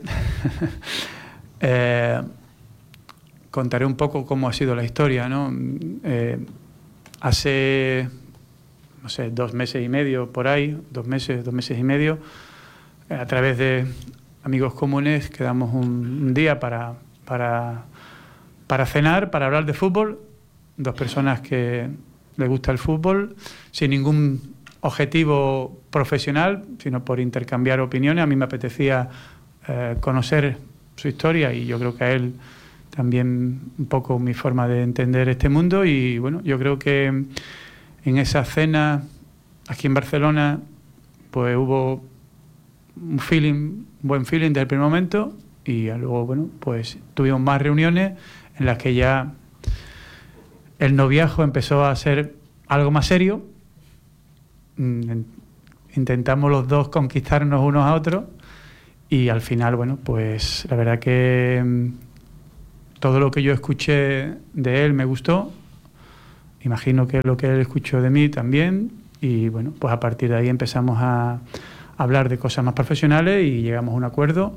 [SPEAKER 3] eh, contaré un poco cómo ha sido la historia, ¿no? Eh, hace, no sé, dos meses y medio por ahí, dos meses, dos meses y medio, eh, a través de amigos comunes quedamos un, un día para, para, para cenar, para hablar de fútbol, dos personas que les gusta el fútbol, sin ningún objetivo profesional, sino por intercambiar opiniones. A mí me apetecía eh, conocer su historia y yo creo que a él también un poco mi forma de entender este mundo, y bueno, yo creo que en esa cena aquí en Barcelona pues hubo un feeling, un buen feeling desde el primer momento, y luego, bueno, pues tuvimos más reuniones en las que ya el noviazgo empezó a ser algo más serio. Intentamos los dos conquistarnos unos a otros, y al final, bueno, pues la verdad que todo lo que yo escuché de él me gustó. Imagino que lo que él escuchó de mí también, y bueno, pues a partir de ahí empezamos a hablar de cosas más profesionales y llegamos a un acuerdo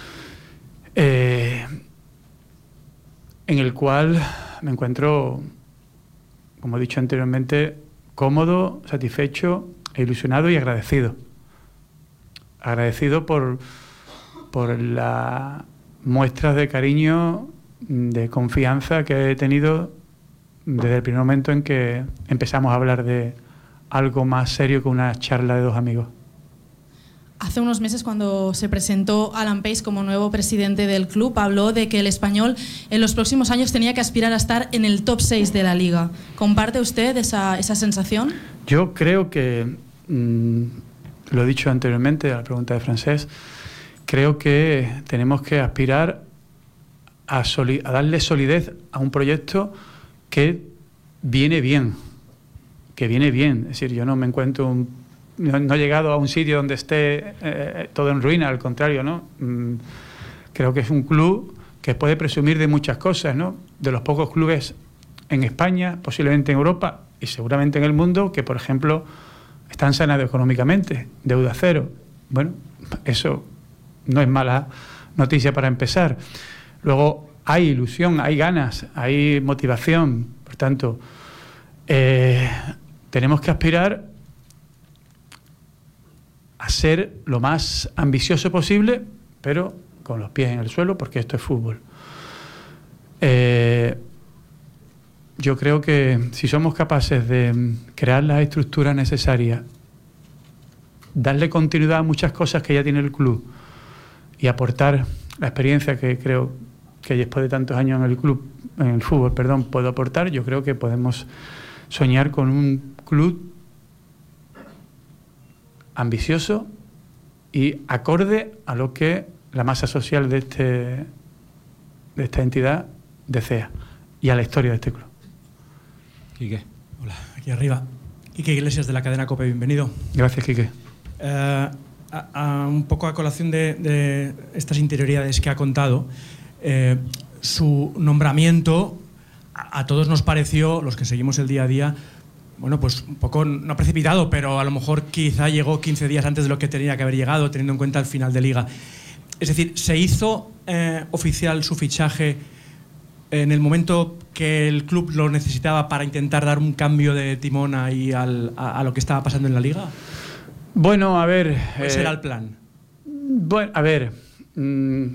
[SPEAKER 3] eh, en el cual me encuentro, como he dicho anteriormente, cómodo, satisfecho, ilusionado y agradecido. Agradecido por, por las muestras de cariño, de confianza que he tenido desde el primer momento en que empezamos a hablar de algo más serio que una charla de dos amigos.
[SPEAKER 22] Hace unos meses, cuando se presentó Alan Pace como nuevo presidente del club, habló de que el Español en los próximos años tenía que aspirar a estar en el top seis de la Liga. ¿Comparte usted esa, esa sensación?
[SPEAKER 3] Yo creo que, mmm, lo he dicho anteriormente a la pregunta de Francés, creo que tenemos que aspirar a, soli- a darle solidez a un proyecto que viene bien, que viene bien. Es decir, yo no me encuentro un No, no he llegado a un sitio donde esté eh, todo en ruina, al contrario, ¿no? Mm, creo que es un club que puede presumir de muchas cosas, ¿no? De los pocos clubes en España, posiblemente en Europa y seguramente en el mundo, que, por ejemplo, están sanados económicamente, deuda cero. Bueno, eso no es mala noticia para empezar. Luego, hay ilusión, hay ganas, hay motivación. Por tanto, eh, tenemos que aspirar a ser lo más ambicioso posible, pero con los pies en el suelo, porque esto es fútbol. Eh, yo creo que si somos capaces de crear las estructuras necesarias, darle continuidad a muchas cosas que ya tiene el club y aportar la experiencia que creo que después de tantos años en el club, en el fútbol, perdón, puedo aportar, yo creo que podemos soñar con un club ambicioso y acorde a lo que la masa social de, este, de esta entidad desea y a la historia de este club.
[SPEAKER 5] Quique. Hola, aquí arriba. Quique Iglesias, de la cadena COPE, bienvenido.
[SPEAKER 3] Gracias, Quique.
[SPEAKER 5] Eh, a, a un poco a colación de, de estas interioridades que ha contado, eh, su nombramiento a, a todos nos pareció, los que seguimos el día a día, bueno, pues un poco, no precipitado, pero a lo mejor quizá llegó quince días antes de lo que tenía que haber llegado, teniendo en cuenta el final de Liga. Es decir, ¿se hizo eh, oficial su fichaje en el momento que el club lo necesitaba para intentar dar un cambio de timón ahí al, a, a lo que estaba pasando en la Liga?
[SPEAKER 3] Bueno, a ver...
[SPEAKER 5] ¿Ese
[SPEAKER 3] eh,
[SPEAKER 5] era el plan?
[SPEAKER 3] Bueno, a ver... Mmm,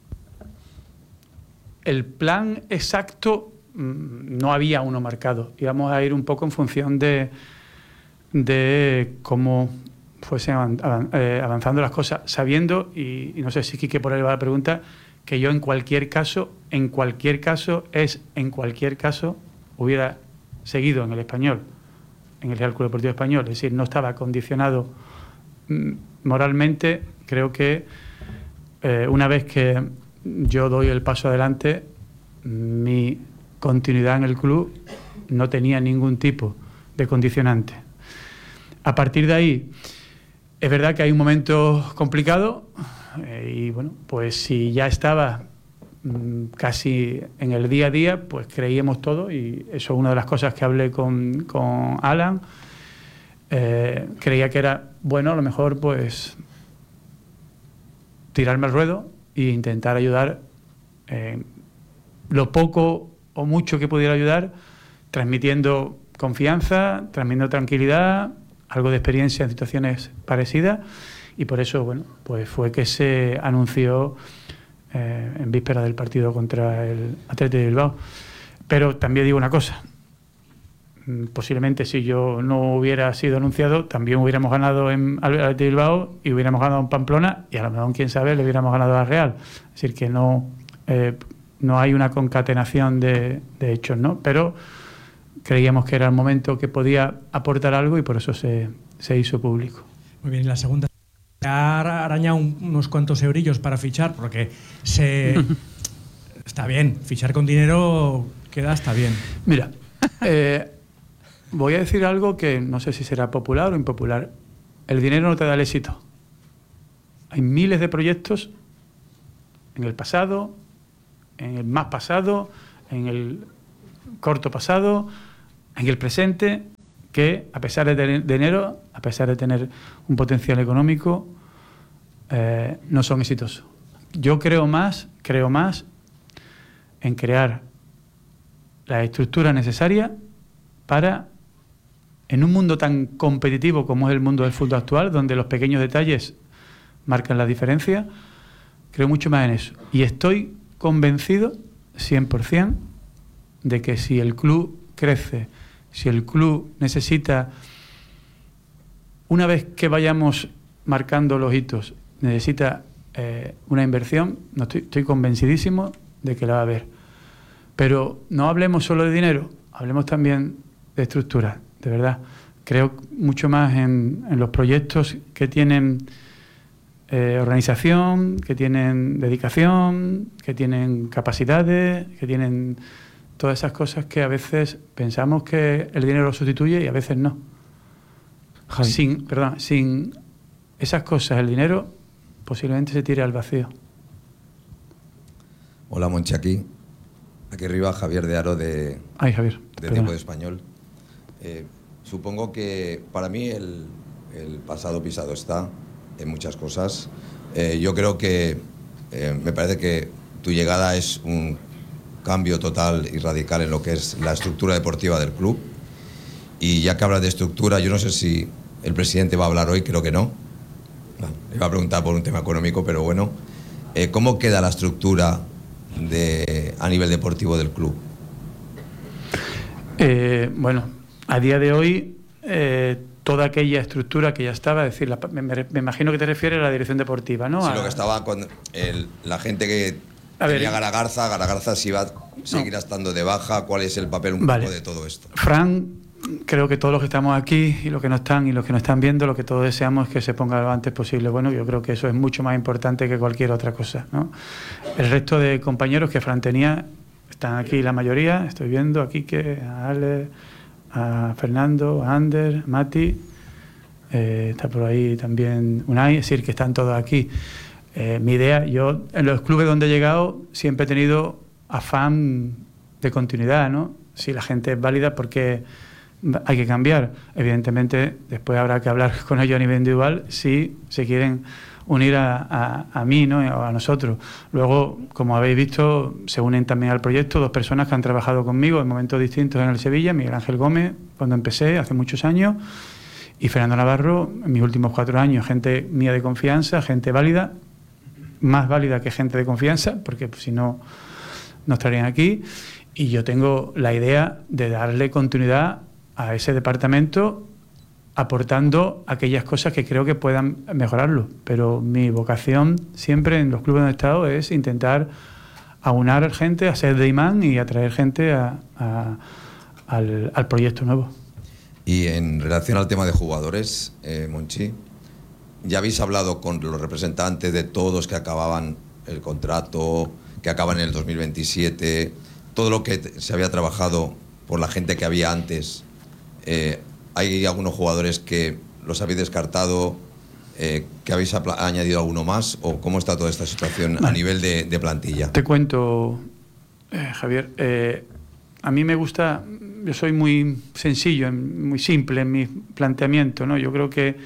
[SPEAKER 3] el plan exacto... no había uno marcado. Íbamos a ir un poco en función de, de cómo fuesen avanzando las cosas, sabiendo, y, y no sé si Quique por ahí va la pregunta, que yo en cualquier caso, en cualquier caso, es en cualquier caso, hubiera seguido en el Español, en el Real Club Deportivo Español. Es decir, no estaba condicionado moralmente. Creo que eh, una vez que yo doy el paso adelante, mi continuidad en el club no tenía ningún tipo de condicionante. A partir de ahí, es verdad que hay un momento complicado eh, y bueno, pues si ya estaba mmm, casi en el día a día, pues creíamos todo, y eso es una de las cosas que hablé con, con Alan. Eh, creía que era bueno, a lo mejor, pues tirarme al ruedo e intentar ayudar eh, lo poco o mucho que pudiera ayudar, transmitiendo confianza, transmitiendo tranquilidad, algo de experiencia en situaciones parecidas, y por eso, bueno, pues fue que se anunció eh, en víspera del partido contra el Athletic de Bilbao. Pero también digo una cosa, posiblemente si yo no hubiera sido anunciado, también hubiéramos ganado en Athletic de Bilbao y hubiéramos ganado en Pamplona, y a lo mejor, quién sabe, le hubiéramos ganado a Real. Es decir, que no... Eh, no hay una concatenación de, de hechos, ¿no? Pero creíamos que era el momento que podía aportar algo y por eso se, se hizo público.
[SPEAKER 5] Muy bien, y la segunda. Ha arañado un, unos cuantos eurillos para fichar, porque se está bien, fichar con dinero queda está bien.
[SPEAKER 3] Mira, eh, voy a decir algo que no sé si será popular o impopular. El dinero no te da el éxito. Hay miles de proyectos en el pasado, en el más pasado, en el corto pasado, en el presente, que a pesar de tener dinero, a pesar de tener un potencial económico, eh, no son exitosos. Yo creo más, creo más en crear la estructura necesaria para, en un mundo tan competitivo como es el mundo del fútbol actual, donde los pequeños detalles marcan la diferencia, creo mucho más en eso. Y estoy convencido, cien por ciento, de que si el club crece, si el club necesita, una vez que vayamos marcando los hitos, necesita eh, una inversión, no estoy, estoy convencidísimo de que la va a haber. Pero no hablemos solo de dinero, hablemos también de estructura, de verdad. Creo mucho más en, en los proyectos que tienen eh, organización, que tienen dedicación, que tienen capacidades, que tienen todas esas cosas que a veces pensamos que el dinero lo sustituye y a veces no. Javi. Sin, perdón, sin esas cosas, el dinero posiblemente se tire al vacío.
[SPEAKER 6] Hola, Monchi, aquí. Aquí arriba, Javier de Aro, de,
[SPEAKER 3] Ay, Javier,
[SPEAKER 6] de Tiempo de Español. Eh, supongo que para mí el, el pasado pisado está en muchas cosas. Eh, yo creo que eh, me parece que tu llegada es un cambio total y radical en lo que es la estructura deportiva del club. Y ya que hablas de estructura, yo no sé si el presidente va a hablar hoy, creo que no. No, le iba a preguntar por un tema económico, pero bueno. Eh, ¿Cómo queda la estructura de, a nivel deportivo del club?
[SPEAKER 3] Eh, bueno, a día de hoy, eh, toda aquella estructura que ya estaba, es decir, la, me, me imagino que te refieres a la dirección deportiva, ¿no?
[SPEAKER 6] Sí,
[SPEAKER 3] a,
[SPEAKER 6] lo que estaba con el, la gente que
[SPEAKER 3] a
[SPEAKER 6] tenía
[SPEAKER 3] ver,
[SPEAKER 6] Garagarza, Garagarza si va a seguir no. estando de baja, ¿cuál es el papel un
[SPEAKER 3] vale.
[SPEAKER 6] poco de todo esto?
[SPEAKER 3] Fran, creo que todos los que estamos aquí y los que no están y los que no están viendo, lo que todos deseamos es que se ponga lo antes posible. Bueno, yo creo que eso es mucho más importante que cualquier otra cosa, ¿no? El resto de compañeros que Fran tenía están aquí la mayoría, estoy viendo aquí que a Ale, a Fernando, a Ander, a Mati, eh, está por ahí también Unai, es decir, que están todos aquí. Eh, mi idea, yo en los clubes donde he llegado siempre he tenido afán de continuidad, ¿no? Si la gente es válida, porque hay que cambiar. Evidentemente, después habrá que hablar con ellos a nivel individual si se quieren unir a, a, a mí, ¿no? O a nosotros. Luego, como habéis visto, se unen también al proyecto dos personas que han trabajado conmigo en momentos distintos en el Sevilla, Miguel Ángel Gómez, cuando empecé, hace muchos años, y Fernando Navarro, en mis últimos cuatro años, gente mía de confianza, gente válida, más válida que gente de confianza, porque pues, si no, no estarían aquí. Y yo tengo la idea de darle continuidad a ese departamento, aportando aquellas cosas que creo que puedan mejorarlo. Pero mi vocación siempre en los clubes donde he estado es intentar aunar gente, a ser de imán y atraer gente a, a, al, al proyecto nuevo.
[SPEAKER 6] Y en relación al tema de jugadores, eh, Monchi, ¿ya habéis hablado con los representantes de todos que acababan el contrato, que acaban en el dos mil veintisiete, todo lo que se había trabajado por la gente que había antes? Eh, ¿Hay algunos jugadores que los habéis descartado, eh, que habéis añadido alguno más? ¿O cómo está toda esta situación vale. a nivel de, de plantilla?
[SPEAKER 3] Te cuento, eh, Javier. Eh, a mí me gusta, yo soy muy sencillo, muy simple en mi planteamiento, ¿no? Yo creo que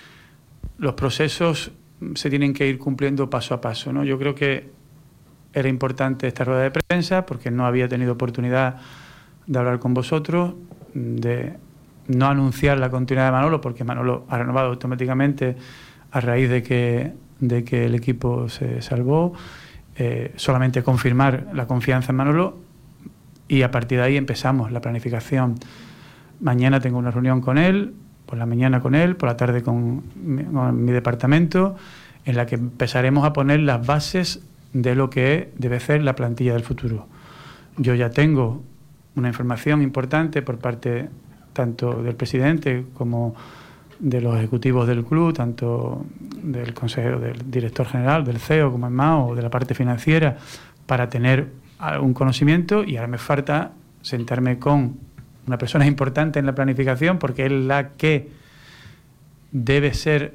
[SPEAKER 3] los procesos se tienen que ir cumpliendo paso a paso, ¿no? Yo creo que era importante esta rueda de prensa porque no había tenido oportunidad de hablar con vosotros, de no anunciar la continuidad de Manolo, porque Manolo ha renovado automáticamente a raíz de que, de que el equipo se salvó, eh, solamente confirmar la confianza en Manolo y a partir de ahí empezamos la planificación. Mañana tengo una reunión con él, por la mañana con él, por la tarde con mi, con mi departamento, en la que empezaremos a poner las bases de lo que debe ser la plantilla del futuro. Yo ya tengo una información importante por parte tanto del presidente como de los ejecutivos del club, tanto del consejero, del director general, del C E O, como es más, o de la parte financiera, para tener algún conocimiento, y ahora me falta sentarme con una persona importante en la planificación, porque es la que debe ser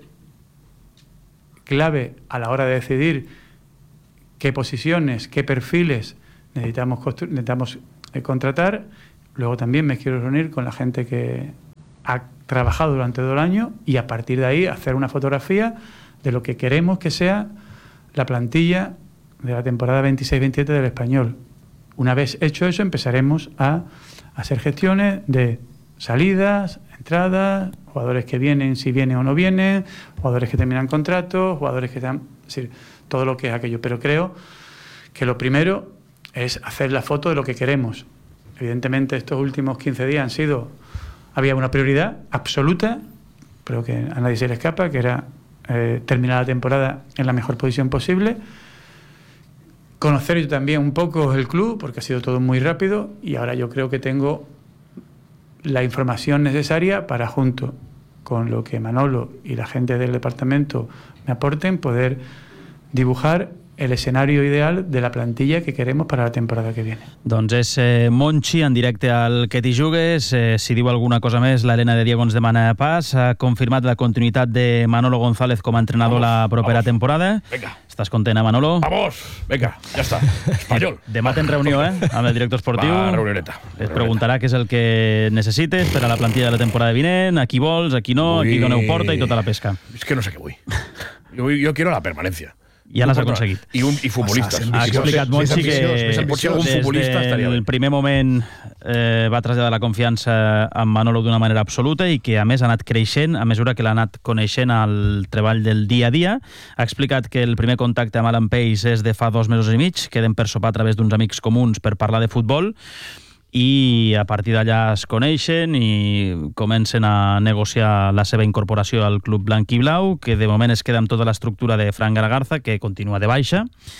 [SPEAKER 3] clave a la hora de decidir qué posiciones, qué perfiles necesitamos, necesitamos eh, contratar. Luego también me quiero reunir con la gente que ha trabajado durante todo el año y a partir de ahí hacer una fotografía de lo que queremos que sea la plantilla de la temporada veintiséis veintisiete del Español. Una vez hecho eso, empezaremos a hacer gestiones de salidas, entradas, jugadores que vienen, si vienen o no vienen, jugadores que terminan contratos, jugadores que están... Es decir, todo lo que es aquello. Pero creo que lo primero es hacer la foto de lo que queremos. Evidentemente, estos últimos quince días han sido... Había una prioridad absoluta, pero que a nadie se le escapa, que era eh, terminar la temporada en la mejor posición posible. Conocer yo también un poco el club, porque ha sido todo muy rápido, y ahora yo creo que tengo la información necesaria para, junto con lo que Manolo y la gente del departamento me aporten, poder dibujar el escenario ideal de la plantilla que queremos para la temporada que viene.
[SPEAKER 1] Doncs és eh, Monchi en directe al Que t'hi jugues. Eh, si diu alguna cosa més, l'Helena de Diego ens demana pas. Ha confirmat la continuïtat de Manolo González com a entrenador vamos, la propera vamos. temporada.
[SPEAKER 8] Venga.
[SPEAKER 1] Estàs content, eh, Manolo?
[SPEAKER 8] Vamos, venga, ja està. Espanyol.
[SPEAKER 1] Demà tens reunió, eh, amb el director esportiu.
[SPEAKER 8] Va, reunioneta.
[SPEAKER 1] Et preguntarà què és el que necessites per a la plantilla de la temporada vinent, a qui vols, a qui no, a qui doneu porta i tota la pesca.
[SPEAKER 8] És que no sé què vull. Jo, jo quiero la permanencia.
[SPEAKER 1] Ja l'has aconseguit.
[SPEAKER 8] I, un, i futbolistes.
[SPEAKER 1] Ha explicat Monchi que des del primer moment eh, va traslladar la confiança en Manolo d'una manera absoluta i que a més ha anat creixent a mesura que l'ha anat coneixent al treball del dia a dia. Ha explicat que el primer contacte amb Alan Pace és de fa dos mesos i mig, queden per sopar a través d'uns amics comuns per parlar de futbol, i a partir d'allà es coneixen i comencen a negociar la seva incorporació al club blanc i blau, que de moment es queda amb tota l'estructura de Fran Garagarza, que continua de baixa,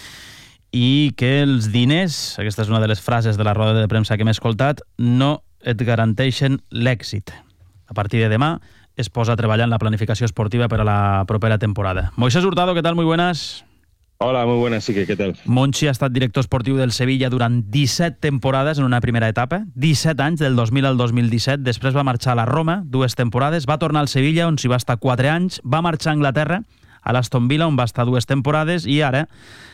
[SPEAKER 1] i que els diners, aquesta és una de les frases de la roda de premsa que m'he escoltat, no et garanteixen l'èxit. A partir de demà es posa a treballar en la planificació esportiva per a la propera temporada. Moisés Hurtado, ¿qué tal? Muy buenas.
[SPEAKER 10] Hola, muy buenas, sí, ¿qué tal?
[SPEAKER 1] Monchi ha estat director esportiu del Sevilla durant disset temporades en una primera etapa, disset anys, del dos mil al dos mil disset, després va marxar a la Roma, dues temporades, va tornar al Sevilla, on s'hi va estar quatre anys, va marxar a Anglaterra, a l'Aston Villa, on va estar dues temporades, i ara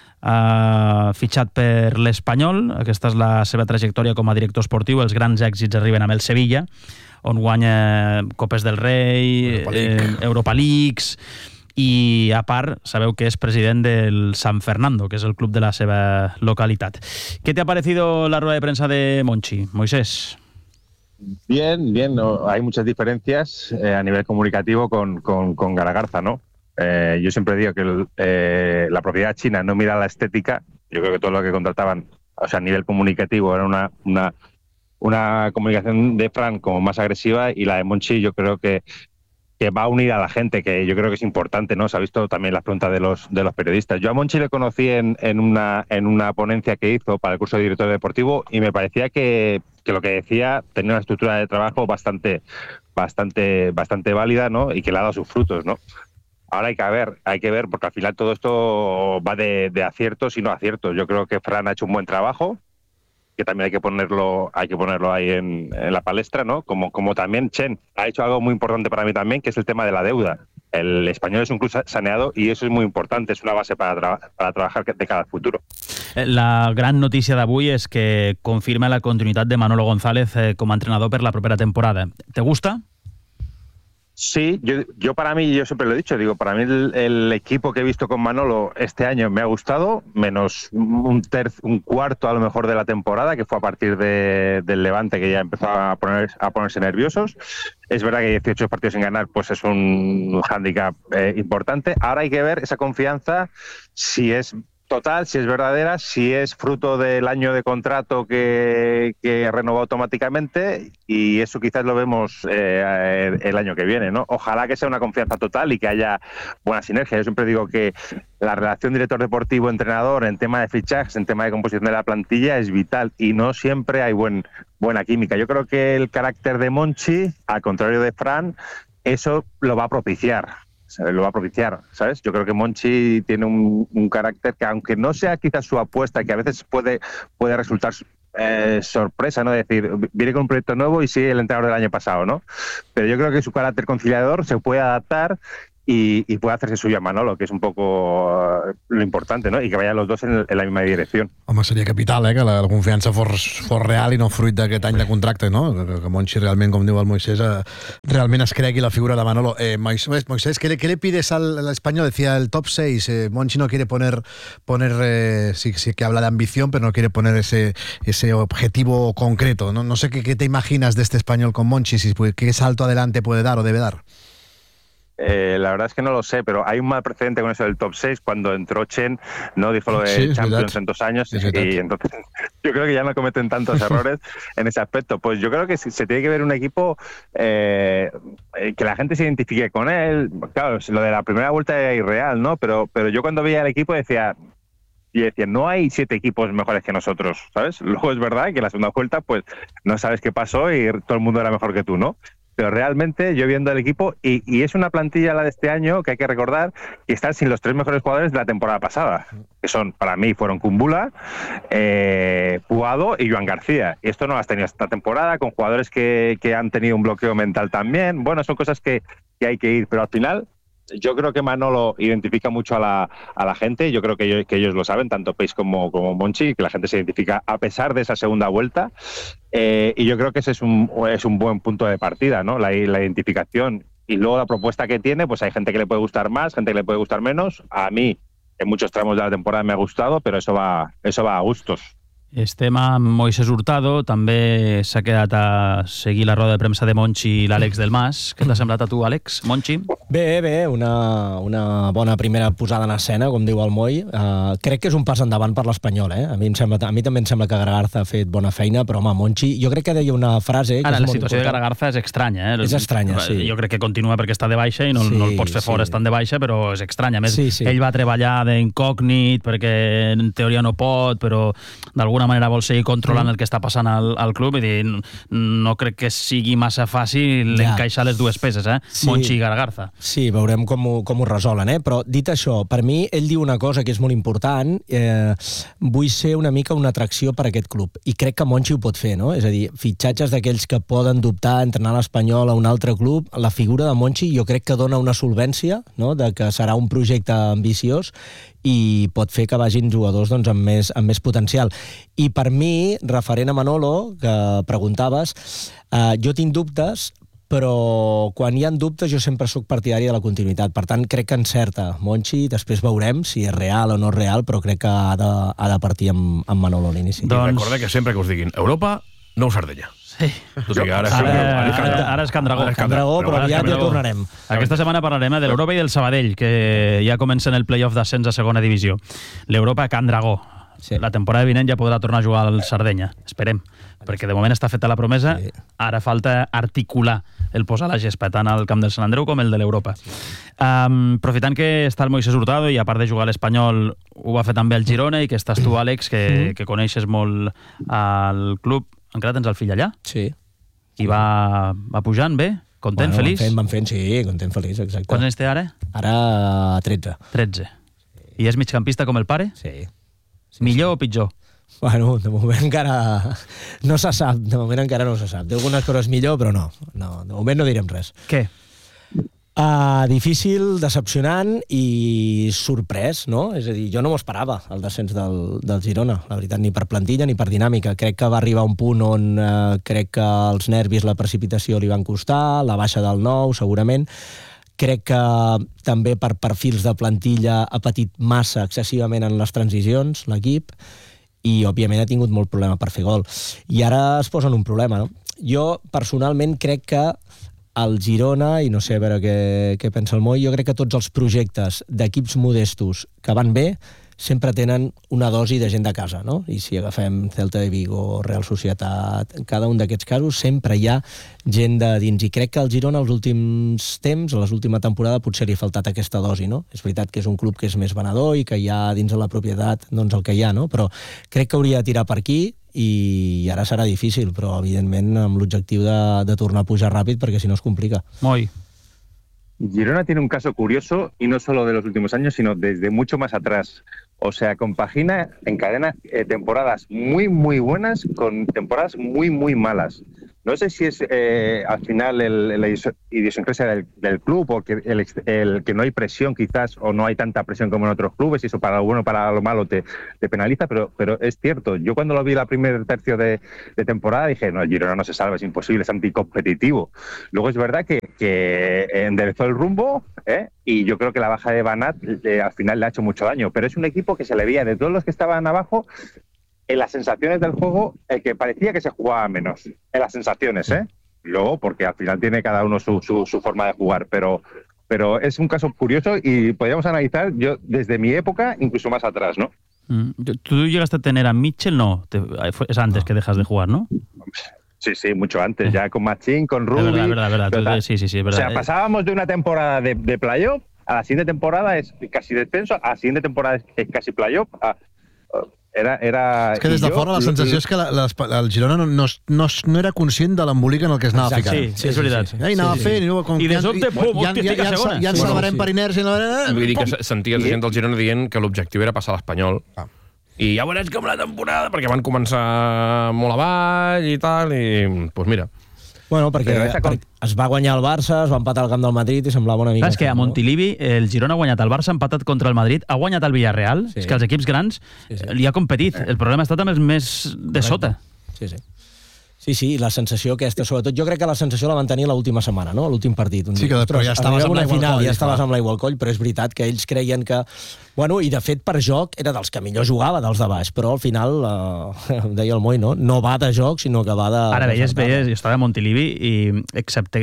[SPEAKER 1] ha fitxat per l'Espanyol. Aquesta és la seva trajectòria com a director esportiu. Els grans èxits arriben amb el Sevilla, on guanya Copes del Rei, Europa, League. eh, Europa Leagues... i a part sabeu que és president del San Fernando, que és el club de la seva localitat. ¿Qué te ha parecido la rueda de prensa de Monchi, Moisés?
[SPEAKER 10] Bien, bien, no, hay muchas diferencias eh, a nivel comunicativo con, con, con Garagarza, ¿no? Eh, yo siempre digo que el, eh, la propiedad china no mira la estética. Yo creo que todo lo que contrataban, o sea, a nivel comunicativo, era una, una, una comunicación de Fran como más agresiva, y la de Monchi yo creo que que va a unir a la gente, que yo creo que es importante, ¿no? Se ha visto también las preguntas de los de los periodistas. Yo a Monchi le conocí en, en una en una ponencia que hizo para el curso de director deportivo, y me parecía que, que lo que decía tenía una estructura de trabajo bastante bastante bastante válida, ¿no? Y que le ha dado sus frutos, ¿no? Ahora hay que ver, hay que ver, porque al final todo esto va de, de aciertos y no aciertos. Yo creo que Fran ha hecho un buen trabajo, que también hay que ponerlo hay que ponerlo ahí en, en la palestra, ¿no? Como, como también Chen ha hecho algo muy importante para mí también, que es el tema de la deuda. El Español es un club saneado y eso es muy importante, es una base para, tra para trabajar de cara al futuro.
[SPEAKER 1] La gran notícia d'avui és que confirma la continuïtat de Manolo González eh, com a entrenador per la propera temporada. ¿Te gusta?
[SPEAKER 10] Sí, yo, yo para mí, yo siempre lo he dicho, digo, para mí el, el equipo que he visto con Manolo este año me ha gustado, menos un, tercio, un cuarto a lo mejor de la temporada, que fue a partir de, del Levante, que ya empezó a, poner, a ponerse nerviosos. Es verdad que dieciocho partidos sin ganar pues es un hándicap eh, importante. Ahora hay que ver esa confianza, si es total, si es verdadera, si es fruto del año de contrato que, que renovó automáticamente, y eso quizás lo vemos eh, el año que viene, ¿no? Ojalá que sea una confianza total y que haya buena sinergia. Yo siempre digo que la relación director deportivo-entrenador en tema de fichajes, en tema de composición de la plantilla es vital, y no siempre hay buen, buena química. Yo creo que el carácter de Monchi, al contrario de Fran, eso lo va a propiciar. Lo va a propiciar, ¿sabes? Yo creo que Monchi tiene un, un carácter que, aunque no sea quizás su apuesta, que a veces puede, puede resultar eh, sorpresa, ¿no? Es decir, viene con un proyecto nuevo y sigue el entrenador del año pasado, ¿no? Pero yo creo que su carácter conciliador se puede adaptar y, y puede hacerse suyo a Manolo, que és un poco uh, lo importante, no? I que vayan los dos en, en la misma dirección.
[SPEAKER 2] Home, seria capital, eh, que la, la confiança fos, fos real i no fruit d'aquest any de contracte, no? Que, que Monchi realment, com diu el Moisés, eh, realment es cregui la figura de Manolo. Eh, Moisés, Moisés, ¿qué le, ¿qué le pides al, al español? Decía el top seis, eh, Monchi no quiere poner, poner eh, sí, sí que habla de ambición, pero no quiere poner ese, ese objetivo concreto. No, no sé qué, qué te imaginas de este español con Monchi, si, qué salto adelante puede dar o debe dar.
[SPEAKER 10] Eh, la verdad es que no lo sé, pero hay un mal precedente con eso del top seis. Cuando entró Chen, no dijo lo de sí, Champions en dos años, y entonces yo creo que ya no cometen tantos errores en ese aspecto. Pues yo creo que se tiene que ver un equipo eh, que la gente se identifique con él. Claro, lo de la primera vuelta era irreal, ¿no? Pero, pero yo cuando veía al equipo decía... Y decía, no hay siete equipos mejores que nosotros, ¿sabes? Luego es verdad que en la segunda vuelta, pues no sabes qué pasó y todo el mundo era mejor que tú, ¿no? Pero realmente yo viendo el equipo, y, y es una plantilla la de este año que hay que recordar que están sin los tres mejores jugadores de la temporada pasada, que son, para mí, fueron Kumbula, eh, Puado y Joan García. Y esto no lo has tenido esta temporada, con jugadores que, que han tenido un bloqueo mental también. Bueno, son cosas que, que hay que ir, pero al final... Yo creo que Manolo identifica mucho a la, a la gente, yo creo que ellos, que ellos lo saben, tanto Peis como, como Monchi, que la gente se identifica a pesar de esa segunda vuelta, eh, y yo creo que ese es un, es un buen punto de partida, ¿no? La, la identificación y luego la propuesta que tiene, pues hay gente que le puede gustar más, gente que le puede gustar menos. A mí, en muchos tramos de la temporada me ha gustado, però eso va, eso va a gustos.
[SPEAKER 1] Estem amb Moisés Hurtado, també s'ha quedat a seguir la roda de premsa de Monchi i l'Àlex del Mas. Què t'ha semblat a tu, Àlex? Monchi?
[SPEAKER 11] Bé, bé, una, una bona primera posada en escena, com diu el Moi. Uh, crec que és un pas endavant per l'Espanyol, eh? A mi, em sembla, a mi també em sembla que Garagarza ha fet bona feina, però home, Monchi, jo crec que deia una frase... Que
[SPEAKER 1] Ara,
[SPEAKER 11] és
[SPEAKER 1] la
[SPEAKER 11] molt
[SPEAKER 1] situació
[SPEAKER 11] important.
[SPEAKER 1] de Garagarza és estranya, eh?
[SPEAKER 11] És estranya, sí.
[SPEAKER 1] Jo crec que continua perquè està de baixa i no,
[SPEAKER 11] Sí,
[SPEAKER 1] no el pots fer fora
[SPEAKER 11] sí.
[SPEAKER 1] estant de baixa, però és estranya. A més,
[SPEAKER 11] Sí, sí.
[SPEAKER 1] ell va treballar d'incògnit perquè en teoria no pot, però d'alguna manera vol seguir controlant
[SPEAKER 11] Mm.
[SPEAKER 1] el que està passant al, al club i dir, no crec que sigui massa fàcil
[SPEAKER 11] Ja.
[SPEAKER 1] encaixar les dues peces, eh?
[SPEAKER 11] Sí.
[SPEAKER 1] Monchi i Garagarza.
[SPEAKER 11] Sí, veurem com ho, com ho resolen, eh? Però dit això, per mi ell diu una cosa que és molt important, eh, vull ser una mica una atracció per a aquest club, i crec que Monchi ho pot fer, no? És a dir, fitxatges d'aquells que poden dubtar entrenar l'Espanyol a un altre club, la figura de Monchi jo crec que dona una solvència, no? De que serà un projecte ambiciós i pot fer que vagin jugadors doncs, amb, més, amb més potencial. I per mi, referent a Manolo, que preguntaves, eh, jo tinc dubtes, però quan hi ha dubtes jo sempre sóc partidari de la continuïtat. Per tant, crec que encerta Monchi, després veurem si és real o no és real, però crec que ha de, ha de partir amb, amb Manolo a l'inici.
[SPEAKER 8] I recordeu que sempre que us diguin Europa, nou Sardenya.
[SPEAKER 1] Sí.
[SPEAKER 8] Tot i que ara,
[SPEAKER 1] Ara,
[SPEAKER 8] ara,
[SPEAKER 1] ara, ara és Can Dragó.
[SPEAKER 8] Ara és Can Dragó,
[SPEAKER 11] però aviat ja tornarem.
[SPEAKER 1] Aquesta setmana parlarem eh, de l'Europa i del Sabadell, que ja comencen el play-off d'ascens a segona divisió. L'Europa a Can Dragó. Sí. La temporada vinent ja podrà tornar a jugar al Sardenya. Esperem, perquè de moment està feta la promesa. Sí. Ara falta articular el posar la gespa tant al camp del Sant Andreu com el de l'Europa. Um, aprofitant que està el Moisés Hurtado i a part de jugar a l'Espanyol ho va fer també el Girona i que estàs tu, Àlex, que, mm. que coneixes molt al club. Encara tens el fill allà?
[SPEAKER 11] Sí.
[SPEAKER 1] I va, va pujant bé? Content,
[SPEAKER 11] bueno,
[SPEAKER 1] feliç?
[SPEAKER 11] Van fent, van fent, sí, content, feliç, exacte.
[SPEAKER 1] Quants anys té ara?
[SPEAKER 11] Ara tretze.
[SPEAKER 1] tretze. I és migcampista com el pare?
[SPEAKER 11] Sí.
[SPEAKER 1] sí Millor sí. o pitjor?
[SPEAKER 11] Bueno, de moment encara no se sap, de moment encara no se sap. Té algunes coses millor, però no. no de moment no direm res.
[SPEAKER 1] Què?
[SPEAKER 11] Uh, difícil, decepcionant i sorprès, no? És a dir, jo no m'ho esperava, el descens del, del Girona, la veritat, ni per plantilla ni per dinàmica. Crec que va arribar a un punt on uh, crec que els nervis, la precipitació li van costar, la baixa del nou, segurament. Crec que també per perfils de plantilla ha patit massa excessivament en les transicions, l'equip, i òbviament ha tingut molt problema per fer gol. I ara es posa en un problema, no? Jo, personalment, crec que el Girona, i no sé a veure què, què pensa el Moi, jo crec que tots els projectes d'equips modestos que van bé sempre tenen una dosi de gent de casa, no? I si agafem Celta de Vigo, Real Societat, en cada un d'aquests casos sempre hi ha gent de dins. I crec que el Girona els últims temps, a l'última temporada, potser li ha faltat aquesta dosi, no? És veritat que és un club que és més venedor i que hi ha dins de la propietat doncs el que hi ha, no? Però crec que hauria de tirar per aquí i ara serà difícil, però evidentment amb l'objectiu de, de tornar a pujar ràpid perquè si no es complica.
[SPEAKER 1] Moi.
[SPEAKER 10] Girona tiene un caso curioso y no solo de los últimos años, sino desde mucho más atrás. O sea, compagina, encadena eh, temporadas muy, muy buenas con temporadas muy, muy malas. No sé si es eh, al final el, la idiosincrasia del, del club o que, el, el, que no hay presión quizás o no hay tanta presión como en otros clubes y eso para lo bueno para lo malo te, te penaliza, pero, pero es cierto. Yo cuando lo vi la primer tercio de, de temporada dije, no, el Girona no se salva, es imposible, es anticompetitivo. Luego es verdad que, que enderezó el rumbo ¿eh? Y yo creo que la baja de Banat eh, al final le ha hecho mucho daño, pero es un equipo que se le veía de todos los que estaban abajo en las sensaciones del juego, eh, que parecía que se jugaba menos. En las sensaciones, ¿eh? Luego, porque al final tiene cada uno su, su, su forma de jugar, pero, pero es un caso curioso y podríamos analizar yo desde mi época, incluso más atrás, ¿no?
[SPEAKER 1] Mm. ¿Tú llegaste a tener a Mitchell? No, te, es antes no. que dejas de jugar, ¿no?
[SPEAKER 10] Sí, sí, mucho antes, ya con Machín, con Rubi.
[SPEAKER 1] Es verdad, verdad, verdad. ¿verdad? Sí, sí, sí, es verdad.
[SPEAKER 10] O sea, pasábamos de una temporada de, de playoff, a la siguiente temporada es casi descenso, a la siguiente temporada es casi playoff, a, Era, era...
[SPEAKER 2] És que des de fora la sensació és que la, la, el Girona no, no, no, no era conscient de l'embolic en el que es anava ficant.
[SPEAKER 1] Sí, sí, és veritat.
[SPEAKER 2] Sí, sí, sí. Ei, anava
[SPEAKER 1] sí, sí.
[SPEAKER 2] fent... I, no,
[SPEAKER 1] I de sobte, pum,
[SPEAKER 2] ja, ja, ja, ja, ja ens salvarem per inèrcia.
[SPEAKER 8] Vull dir que sentia gent del Girona dient que l'objectiu era passar l'Espanyol. Ah. I ja veuràs com la temporada, perquè van començar molt avall i tal, i doncs pues mira.
[SPEAKER 11] Bueno, perquè, perquè es va guanyar el Barça, es va empatar al camp del Madrid i semblava una mica...
[SPEAKER 1] Clar, és que a Montilivi el Girona ha guanyat el Barça, ha empatat contra el Madrid, ha guanyat el Villarreal, sí. És que els equips grans sí, sí. li ha competit. El problema ha estat amb els més de sota.
[SPEAKER 11] Sí, sí. Sí, sí, la sensació aquesta, sobretot, jo crec que la sensació la van tenir l'última setmana, no? L'últim partit. Un
[SPEAKER 2] sí, que després ja estaves amb l'aigua al coll.
[SPEAKER 11] Ja estaves amb l'aigua al coll, però és veritat que ells creien que... Bueno, i de fet, per joc, era dels que millor jugava, dels de baix, però al final, eh, deia el Moi, no? No va de joc, sinó que va de...
[SPEAKER 1] Ara veies, veies, jo estava a Montilivi i, excepte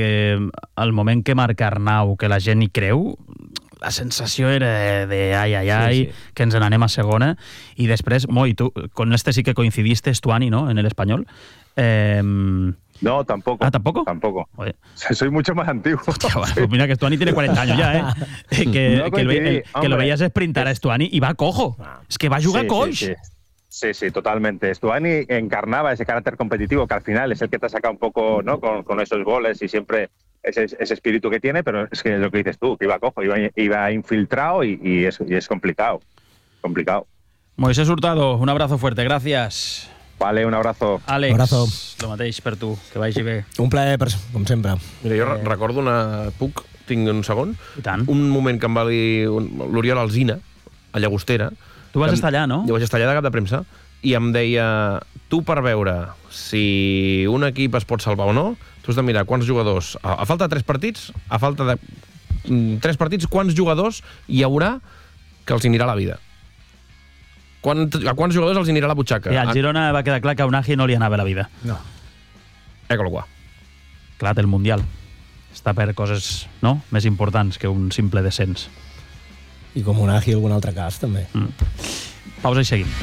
[SPEAKER 1] el moment que marca Arnau, que la gent hi creu, la sensació era de ai, ai, ai, sí, sí. que ens n'anem a segona, i després, Moi, tu, con este sí que coincidiste, Stuani, ¿no?, en el Espanyol. Eh...
[SPEAKER 10] No, tampoco.
[SPEAKER 1] ¿Ah, tampoco?
[SPEAKER 10] Tampoco. Oye. Soy mucho más antiguo.
[SPEAKER 1] Hostia, bueno, pues mira que Stuani tiene cuarenta años ya, ¿eh? que, no que, el, el, que lo veías sprintar a Stuani y va cojo. Es que va a jugar
[SPEAKER 10] sí,
[SPEAKER 1] coix.
[SPEAKER 10] Sí, sí. Sí, sí, totalmente. Stuani encarnaba ese carácter competitivo que al final es el que te ha sacado un poco, ¿no?, con, con esos goles y siempre ese, ese espíritu que tiene, pero es que es lo que dices tú, que iba cojo, iba, iba infiltrado y, y, es, y es complicado. Complicado.
[SPEAKER 1] Moisés Hurtado, un abrazo fuerte, gracias.
[SPEAKER 10] Vale, un abrazo.
[SPEAKER 1] Àlex,
[SPEAKER 11] un abrazo.
[SPEAKER 1] Lo mateix per tu, que vagi bé.
[SPEAKER 11] Un plaer, com sempre.
[SPEAKER 8] Mira, jo eh... recordo una... Puc? Tinc un segon?
[SPEAKER 1] I tant.
[SPEAKER 8] Un moment que em va dir l'Oriol Alsina, a Llagostera.
[SPEAKER 1] Tu vas estar allà, no?
[SPEAKER 8] Jo vaig estar allà de cap de premsa, i em deia, tu per veure si un equip es pot salvar o no, tu has de mirar quants jugadors... A, a falta de tres partits, a falta de tres partits, quants jugadors hi haurà que els anirà la vida. Quant, a quants jugadors els anirà la butxaca?
[SPEAKER 1] I al Girona va quedar clar que a Unagi no li anava la vida.
[SPEAKER 11] No.
[SPEAKER 8] Eco-lo qua.
[SPEAKER 1] Clar, el Mundial està per coses, no?, més importants que un simple descens.
[SPEAKER 11] I com Unagi algun altre cas, també.
[SPEAKER 1] Mm. Pausa i seguim.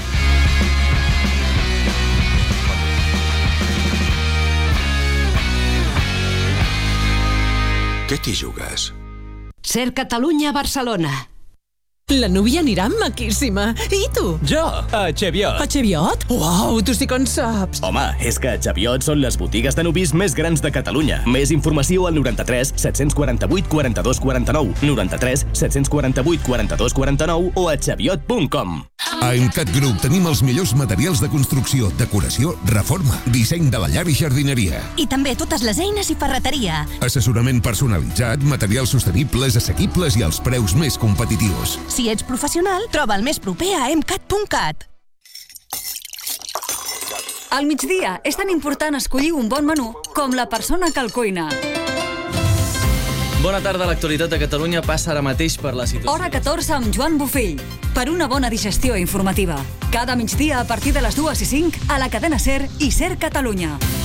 [SPEAKER 7] Què t'hi jugues?
[SPEAKER 12] Ser Catalunya Barcelona.
[SPEAKER 13] La núvia anirà maquíssima. I tu?
[SPEAKER 15] Jo, a Cheviot.
[SPEAKER 13] A Cheviot? Uau, tu sí que en saps.
[SPEAKER 15] Home, és que a Cheviot són les botigues de nuvis més grans de Catalunya. Més informació al noranta-tres set-cents quaranta-vuit quaranta-dos quaranta-nou, noranta-tres set-cents quaranta-vuit quaranta-dos quaranta-nou o a cheviot punt com.
[SPEAKER 24] A Emcat Group tenim els millors materials de construcció, decoració, reforma, disseny de la llar i jardineria.
[SPEAKER 12] I també totes les eines i ferreteria.
[SPEAKER 24] Assessorament personalitzat, materials sostenibles, assequibles i als preus més competitius.
[SPEAKER 12] Si ets professional, troba el més proper a emcat punt cat. Al migdia és tan important escollir un bon menú com la persona que el cuina.
[SPEAKER 25] Bona tarda, l'actualitat de Catalunya passa ara mateix per la situació.
[SPEAKER 12] Hora catorze amb Joan Bofill, per una bona digestió informativa. Cada migdia a partir de les dues i cinc a la cadena SER i SER Catalunya.